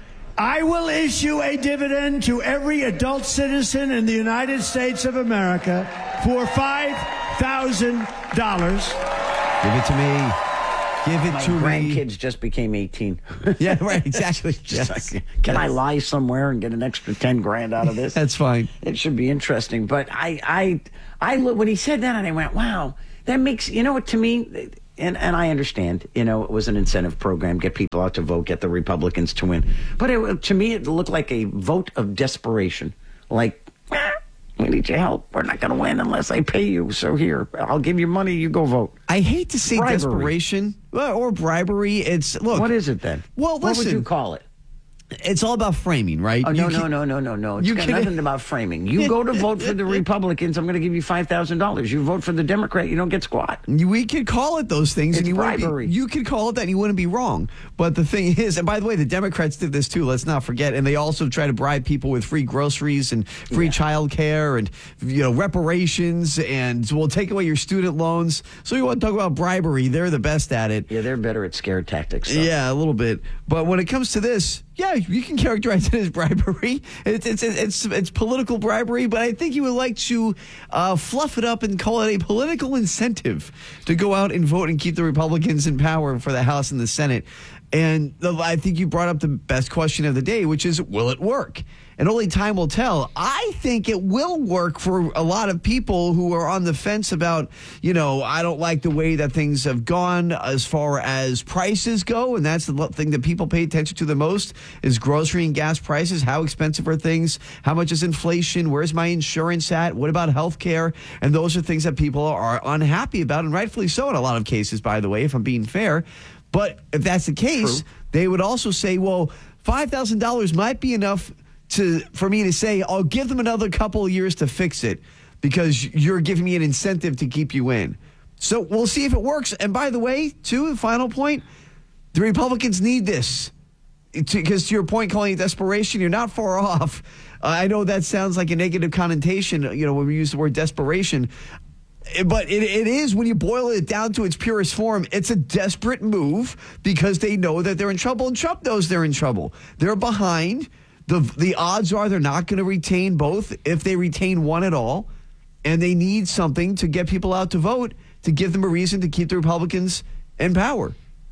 I will issue a dividend to every adult citizen in the United States of America for five thousand dollars. Give it to me. Give it My to me. grandkids just became eighteen. Yeah, right, exactly. Just Yes. like, can Yes. I lie somewhere and get an extra ten grand out of this? That's fine. It should be interesting. But I, I, I look, when he said that, and I went, wow, that makes, you know what, to me, and, and I understand, you know, it was an incentive program, get people out to vote, get the Republicans to win. But it, to me, it looked like a vote of desperation. Like, ah, we need your help. We're not going to win unless I pay you. So here, I'll give you money. You go vote. I hate to say Bribery. desperation well, or bribery. It's look. What is it then? Well, what listen. would you call it? It's all about framing, right? Oh, You no, no, can- no, no, no, no. It's you got can- nothing about framing. You go to vote for the Republicans, I'm going to give you five thousand dollars. You vote for the Democrat, you don't get squat. We could call it those things, It's and you wouldn't bribery. Be, you could call it that, and you wouldn't be wrong. But the thing is, and by the way, the Democrats did this too. Let's not forget, and they also try to bribe people with free groceries and free Yeah. child care and you know reparations, and we'll take away your student loans. So you want to talk about bribery? They're the best at it. Yeah, they're better at scare tactics. So. Yeah, a little bit. But when it comes to this, yeah, you can characterize it as bribery. It's it's it's it's political bribery, but I think you would like to uh, fluff it up and call it a political incentive to go out and vote and keep the Republicans in power for the House and the Senate. And the, I think you brought up the best question of the day, which is, will it work? And only time will tell. I think it will work for a lot of people who are on the fence about, you know, I don't like the way that things have gone as far as prices go. And that's the lo- thing that people pay attention to the most is grocery and gas prices. How expensive are things? How much is inflation? Where's my insurance at? What about health care? And those are things that people are unhappy about, and rightfully so in a lot of cases, by the way, if I'm being fair. But if that's the case, True. they would also say, well, five thousand dollars might be enough to for me to say, I'll give them another couple of years to fix it because you're giving me an incentive to keep you in. So we'll see if it works. And by the way, too, the final point, the Republicans need this. Because to, to your point, calling it desperation, you're not far off. Uh, I know that sounds like a negative connotation, you know, when we use the word desperation. But it, it is, when you boil it down to its purest form, it's a desperate move because they know that they're in trouble, and Trump knows they're in trouble. They're behind. The, the odds are they're not going to retain both if they retain one at all, and they need something to get people out to vote to give them a reason to keep the Republicans in power.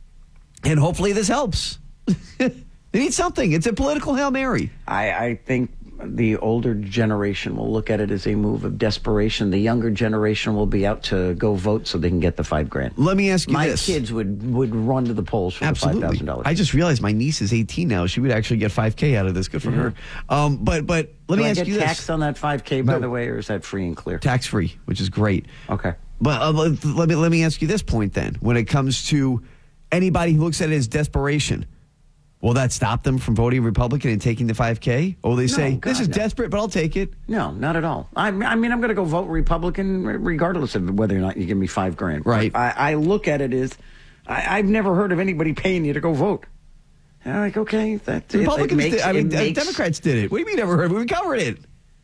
And hopefully this helps. They need something. It's a political Hail Mary. I, I think the older generation will look at it as a move of desperation. The younger generation will be out to go vote so they can get the five grand. Let me ask you My this. My kids would, would run to the polls for Absolutely. the five thousand dollars. I just realized my niece is eighteen now. She would actually get five K out of this. Good for Mm-hmm. her. Um, but but let Do me I ask get you taxed this. on that five K, by No. the way, or is that free and clear? Tax free, which is great. Okay. But uh, let, let me let me ask you this point then. When it comes to anybody who looks at it as desperation, will that stop them from voting Republican and taking the five K? Or will they say, God, this is no. desperate, but I'll take it? No, not at all. I, I mean, I'm going to go vote Republican regardless of whether or not you give me five grand. Right. I, I look at it as I, I've never heard of anybody paying you to go vote. And I'm like, okay, that The it- it Republicans makes- did. I mean, it uh, makes- Democrats did it. What do you mean never heard? We covered it.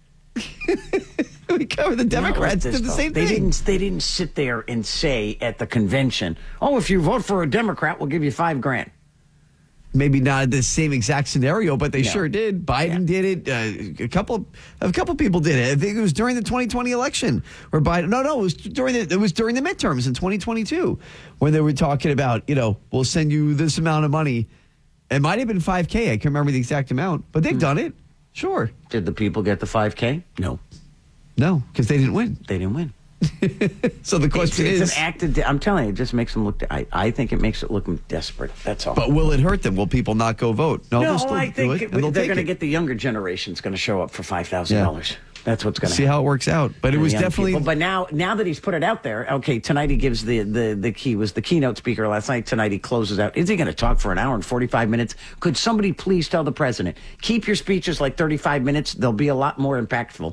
We covered the Democrats Not like did the this, same though. They thing. didn't. They didn't sit there and say at the convention, "Oh, if you vote for a Democrat, we'll give you five grand." Maybe not the same exact scenario, but they No. sure did. Biden did it. Uh, a couple, a couple people did it. I think it was during the twenty twenty election where Biden. No, no, it was during the. It was during the midterms in twenty twenty-two when they were talking about, you know, we'll send you this amount of money. It might have been five K. I can't remember the exact amount, but they've done it. Sure. Did the people get the five K? No, No, because they didn't win. they didn't win. So the question it's, is, it's an act of. de- I'm telling you, it just makes them look. I, I think it makes it look desperate. That's all. but will it hurt them? Will people not go vote? No, no, they'll still I do think it, it- and they'll they're take going to it. get the younger generation's going to show up for five thousand Yeah. dollars. That's what's going to See how it works out. But it was definitely. But now, now that he's put it out there, okay. Tonight he gives the the the key was the keynote speaker last night. Tonight he closes out. Is he going to talk for an hour and forty five minutes? Could somebody please tell the president keep your speeches like thirty five minutes? They'll be a lot more impactful.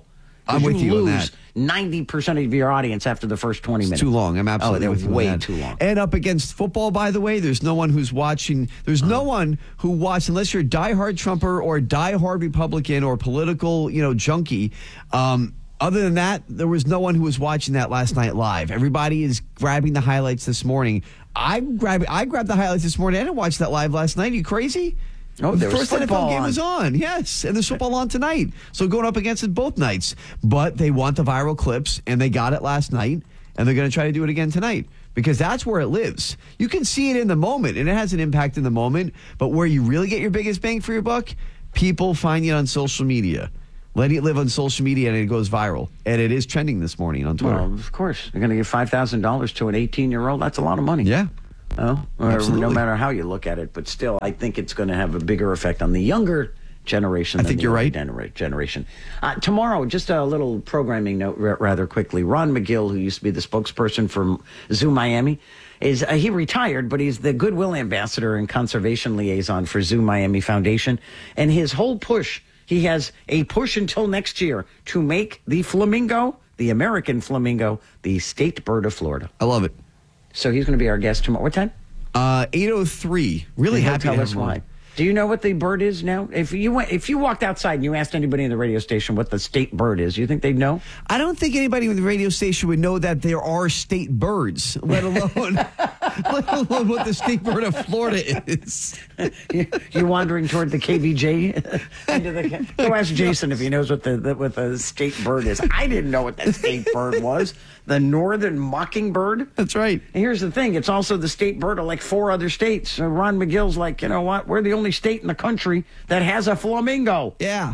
I'm with you, you on lose that. ninety percent of your audience after the first twenty minutes. It's too long. I'm absolutely oh, with you on way that. too long. And up against football, by the way, there's no one who's watching. There's no one who watched, unless you're a diehard Trumper or a diehard Republican or political, you know, junkie. Um, other than that, there was no one who was watching that last night live. Everybody is grabbing the highlights this morning. I grabbed, I grabbed the highlights this morning. I didn't watch that live last night. Are you crazy? Oh, there the was first N F L football game on. was on, yes, and there's football on tonight. So going up against it both nights, but they want the viral clips, and they got it last night, and they're going to try to do it again tonight because that's where it lives. You can see it in the moment, and it has an impact in the moment. But where you really get your biggest bang for your buck, people find it on social media. Letting it live on social media, and it goes viral, and it is trending this morning on Twitter. Well, of course, you're going to give five thousand dollars to an eighteen-year-old. That's a lot of money. Yeah. Oh, or Absolutely. no matter how you look at it, but still, I think it's going to have a bigger effect on the younger generation. I than think the you're right. genera- Generation. Uh, tomorrow, just a little programming note, r- rather quickly. Ron McGill, who used to be the spokesperson for Zoo Miami, is uh, he retired, but he's the Goodwill ambassador and conservation liaison for Zoo Miami Foundation, and his whole push. He has a push until next year to make the flamingo, the American flamingo, the state bird of Florida. I love it. So he's going to be our guest tomorrow. What time? Uh, eight oh three. Really And he'll happy tell to us have him on. why. Do you know what the bird is now? If you went, if you walked outside and you asked anybody in the radio station what the state bird is, you think they'd know? I don't think anybody in the radio station would know that there are state birds, let alone let alone what the state bird of Florida is. you, you wandering toward the K V J? Into the, go ask Jason if he knows what the, the what the state bird is. I didn't know what that state bird was. The northern mockingbird. That's right. And here's the thing: it's also the state bird of like four other states. So Ron McGill's like, you know what? We're the only state in the country that has a flamingo. Yeah.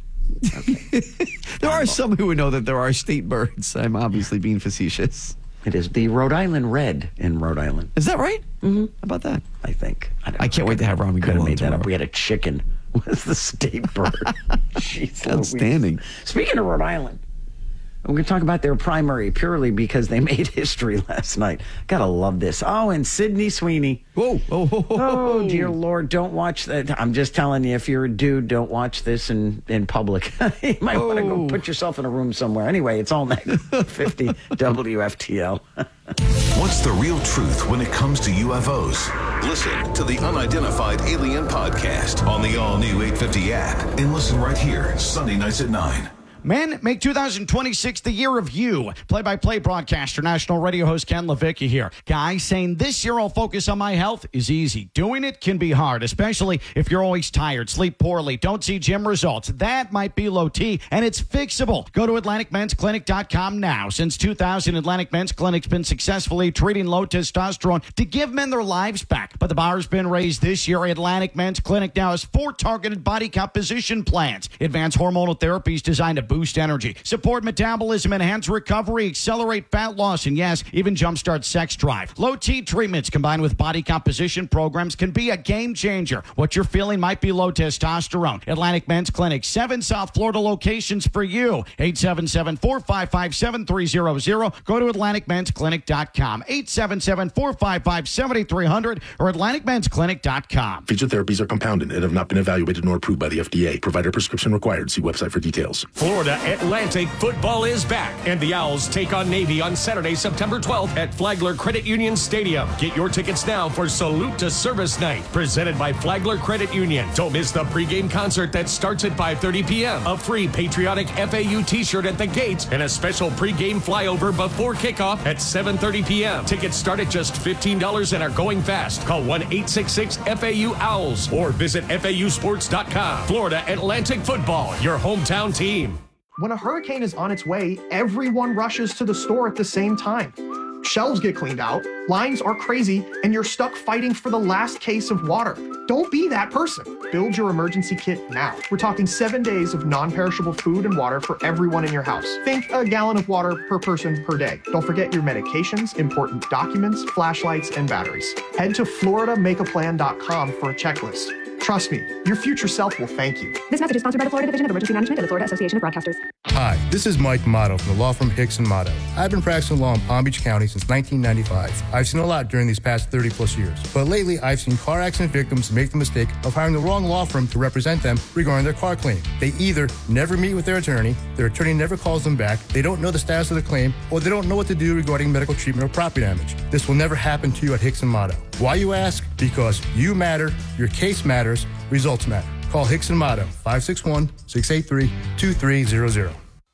Okay. There are some who would know that there are state birds. I'm obviously being facetious. It is the Rhode Island red in Rhode Island. Is that right? Mm-hmm. How about that? I think. I, don't I can't wait to have Ron Could McGill have on made that tomorrow. up. We had a chicken was the state bird. Jeez, Outstanding. Louise. Speaking of Rhode Island, we're going to talk about their primary purely because they made history last night. Gotta love this. Oh, and Sydney Sweeney. Whoa. Oh, oh, oh, oh, dear Lord, don't watch that. I'm just telling you, if you're a dude, don't watch this in, in public. You might want to go put yourself in a room somewhere. Anyway, it's all next. fifty W F T L. What's the real truth when it comes to U F Os? Listen to the Unidentified Alien Podcast on the all-new eight fifty app and listen right here, Sunday nights at nine. Men, make two thousand twenty-six the year of you. Play-by-play broadcaster, national radio host Ken Levicki here. Guys saying this year I'll focus on my health is easy. Doing it can be hard, especially if you're always tired, sleep poorly, don't see gym results. That might be low T, and it's fixable. Go to Atlantic Men's Clinic dot com now. Since two thousand, Atlantic Men's Clinic's been successfully treating low testosterone to give men their lives back. But the bar's been raised this year. Atlantic Men's Clinic now has four targeted body composition plans. Advanced hormonal therapies designed to boost Boost energy, support metabolism, enhance recovery, accelerate fat loss, and yes, even jumpstart sex drive. Low T treatments combined with body composition programs can be a game changer. What you're feeling might be low testosterone. Atlantic Men's Clinic, seven South Florida locations for you. eight seven seven, four five five, seven three zero zero. Go to Atlantic Men's Clinic dot com. eight seven seven, four five five, seven three zero zero or Atlantic Men's Clinic dot com. Featured therapies are compounded and have not been evaluated nor approved by the F D A. Provider prescription required. See website for details. Florida Atlantic football is back, and the Owls take on Navy on Saturday, September twelfth at Flagler Credit Union Stadium. Get your tickets now for Salute to Service Night, presented by Flagler Credit Union. Don't miss the pregame concert that starts at five thirty p.m., a free patriotic F A U t-shirt at the gates, and a special pregame flyover before kickoff at seven thirty p.m. Tickets start at just fifteen dollars and are going fast. Call one eight six six F A U Owls or visit F A U sports dot com. Florida Atlantic football, your hometown team. When a hurricane is on its way, everyone rushes to the store at the same time. Shelves get cleaned out, lines are crazy, and you're stuck fighting for the last case of water. Don't be that person. Build your emergency kit now. We're talking seven days of non-perishable food and water for everyone in your house. Think a gallon of water per person per day. Don't forget your medications, important documents, flashlights, and batteries. Head to Florida Make A Plan dot com for a checklist. Trust me, your future self will thank you. This message is sponsored by the Florida Division of Emergency Management and the Florida Association of Broadcasters. Hi, this is Mike Motto from the law firm Hicks and Motto. I've been practicing law in Palm Beach County since nineteen ninety-five. I've seen a lot during these past thirty plus years. But lately, I've seen car accident victims make the mistake of hiring the wrong law firm to represent them regarding their car claim. They either never meet with their attorney, their attorney never calls them back, they don't know the status of the claim, or they don't know what to do regarding medical treatment or property damage. This will never happen to you at Hicks and Motto. Why, you ask? Because you matter, your case matters, results matter. Call Hicks and Motto, five six one, six eight three, two three zero zero.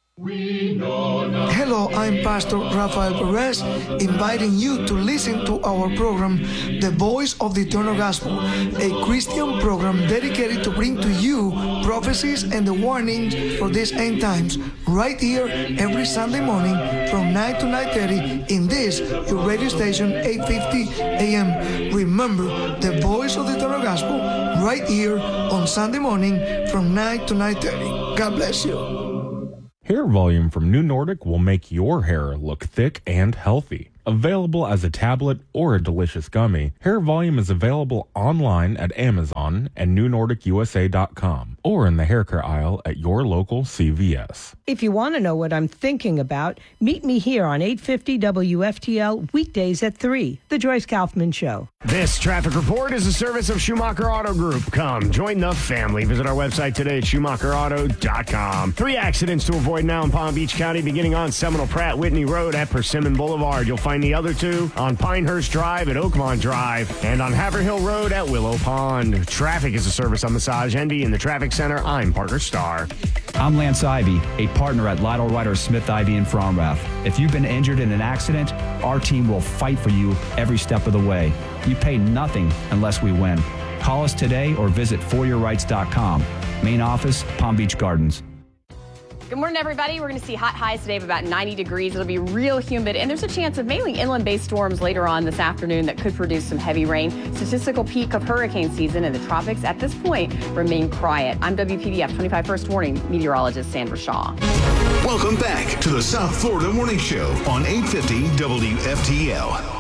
Hello, I'm Pastor Rafael Perez, inviting you to listen to our program, The Voice of the Eternal Gospel, a Christian program dedicated to bring to you prophecies and the warnings for these end times, right here every Sunday morning from nine to nine thirty in this, your radio station, eight fifty A M. Remember, The Voice of the Eternal Gospel, right here on Sunday morning from nine to nine thirty. God bless you. Hair Volume from New Nordic will make your hair look thick and healthy. Available as a tablet or a delicious gummy, Hair Volume is available online at Amazon and new nordic u s a dot com or in the hair care aisle at your local C V S. If you want to know what I'm thinking about, meet me here on eight fifty W F T L weekdays at three, The Joyce Kaufman Show. This traffic report is a service of Schumacher Auto Group. Come, join the family. Visit our website today at schumacher auto dot com. Three accidents to avoid now in Palm Beach County, beginning on Seminole Pratt Whitney Road at Persimmon Boulevard. You'll find the other two on Pinehurst Drive at Oakmont Drive and on Haverhill Road at Willow Pond. Traffic is a service on Massage Envy in the Traffic Center. I'm Partner Star. I'm Lance Ivy, a partner at Lytle Ryder Smith Ivy in Fromrath. If you've been injured in an accident, our team will fight for you every step of the way. You pay nothing unless we win. Call us today or visit for your rights dot com. Main office, Palm Beach Gardens. Good morning, everybody. We're going to see hot highs today of about ninety degrees. It'll be real humid, and there's a chance of mainly inland-based storms later on this afternoon that could produce some heavy rain. Statistical peak of hurricane season in the tropics at this point remain quiet. I'm W P D F twenty-five First Warning meteorologist Sandra Shaw. Welcome back to the South Florida Morning Show on eight fifty W F T L.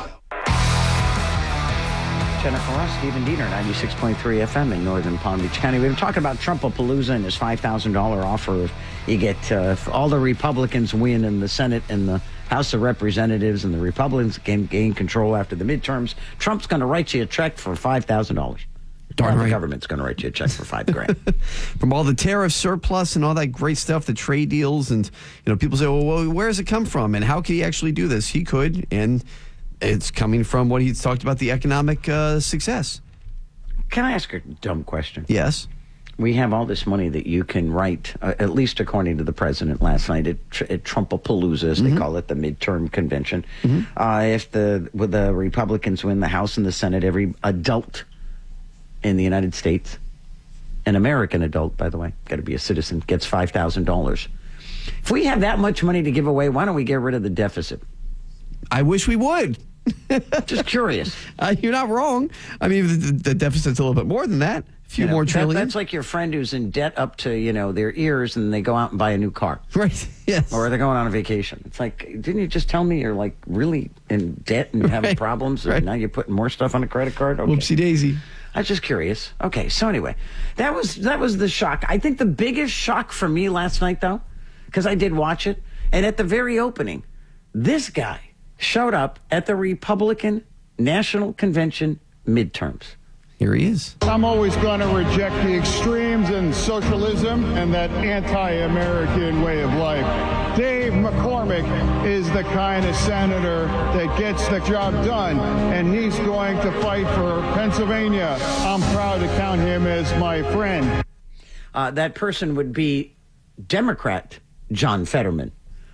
Jennifer Ross, Stephen Diener, ninety-six point three F M in northern Palm Beach County. We've been talking about Trumpapalooza and his five thousand dollars offer. If you get uh, if all the Republicans win in the Senate and the House of Representatives and the Republicans can gain control after the midterms, Trump's going to write you a check for five thousand dollars. Darn The right. government's going to write you a check for five grand. From all the tariff surplus and all that great stuff, the trade deals, and you know, people say, well, well where does it come from? And how could he actually do this? He could, and it's coming from what he's talked about, the economic uh, success. Can I ask a dumb question? Yes. We have all this money that you can write, uh, at least according to the president last night, at, at Trumpapalooza, as Mm-hmm. they call it, the midterm convention. Mm-hmm. Uh, if the with the Republicans win the House and the Senate, every adult in the United States, an American adult, by the way, got to be a citizen, gets five thousand dollars. If we have that much money to give away, why don't we get rid of the deficit? I wish we would. Just curious. Uh, you're not wrong. I mean, the, the deficit's a little bit more than that. A few You know, more that- trillion. that's like your friend who's in debt up to, you know, their ears and they go out and buy a new car. Right, yes. Or they're going on a vacation. It's like, didn't you just tell me you're like really in debt and you're having Right, problems and right. now you're putting more stuff on a credit card? Okay. Whoopsie daisy. I was just curious. Okay, so anyway, that was that was the shock. I think the biggest shock for me last night, though, because I did watch it, and at the very opening, this guy showed up at the Republican National Convention midterms. Here he is. I'm always going to reject the extremes in socialism and that anti-American way of life. Dave McCormick is the kind of senator that gets the job done, and he's going to fight for Pennsylvania. I'm proud to count him as my friend. Uh, that person would be Democrat John Fetterman,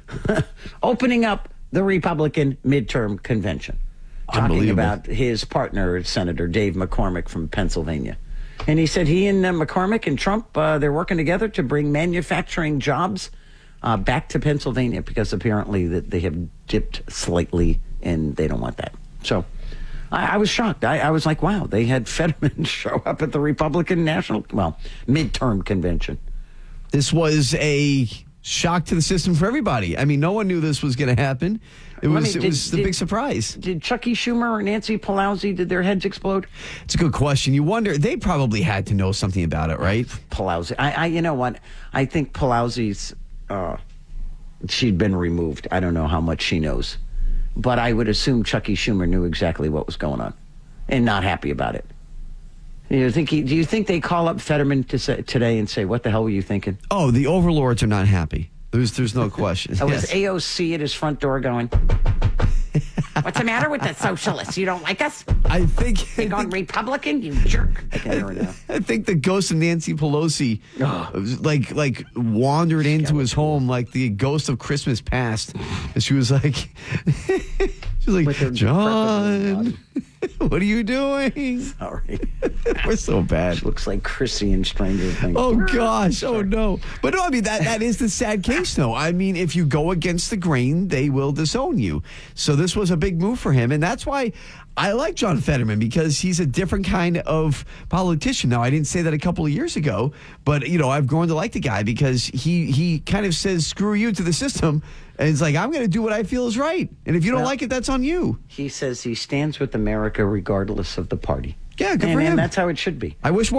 opening up the Republican midterm convention, talking about his partner, Senator Dave McCormick from Pennsylvania. And he said he and uh, McCormick and Trump, uh, they're working together to bring manufacturing jobs uh, back to Pennsylvania because apparently that they have dipped slightly and they don't want that. So I, I was shocked. I, I was like, wow, they had Fetterman show up at the Republican National, well, midterm convention. This was a shock to the system for everybody. I mean, no one knew this was going to happen. It Let was me- it did- was the did- big surprise. Did Chucky Schumer or Nancy Pelosi, did their heads explode? It's a good question. You wonder, they probably had to know something about it, right? Pelosi. I, I you know what? I think Pelosi's uh, she'd been removed. I don't know how much she knows. But I would assume Chucky Schumer knew exactly what was going on and not happy about it. You think he, do you think they call up Fetterman to say, today and say, what the hell were you thinking? Oh, the overlords are not happy. There's there's no question. Oh, Yes. was A O C at his front door going, what's the matter with the socialists? You don't like us? I think... You're going Republican, you jerk. I can hear her now. I think the ghost of Nancy Pelosi like like wandered into his home like the ghost of Christmas past. And she was like, she was like, John, what are you doing? Sorry. We're so bad. She looks like Chrissy in Stranger Things. Oh, gosh. Oh, no. But no, I mean, that, that is the sad case, though. I mean, if you go against the grain, they will disown you. So this was a big move for him. And that's why I like John Fetterman, because he's a different kind of politician. Now, I didn't say that a couple of years ago, but, you know, I've grown to like the guy because he, he kind of says, screw you to the system. And it's like, I'm going to do what I feel is right. And if you don't Well, like it, that's on you. He says he stands with America regardless of the party. Yeah, good and, for him. And that's how it should be. I wish more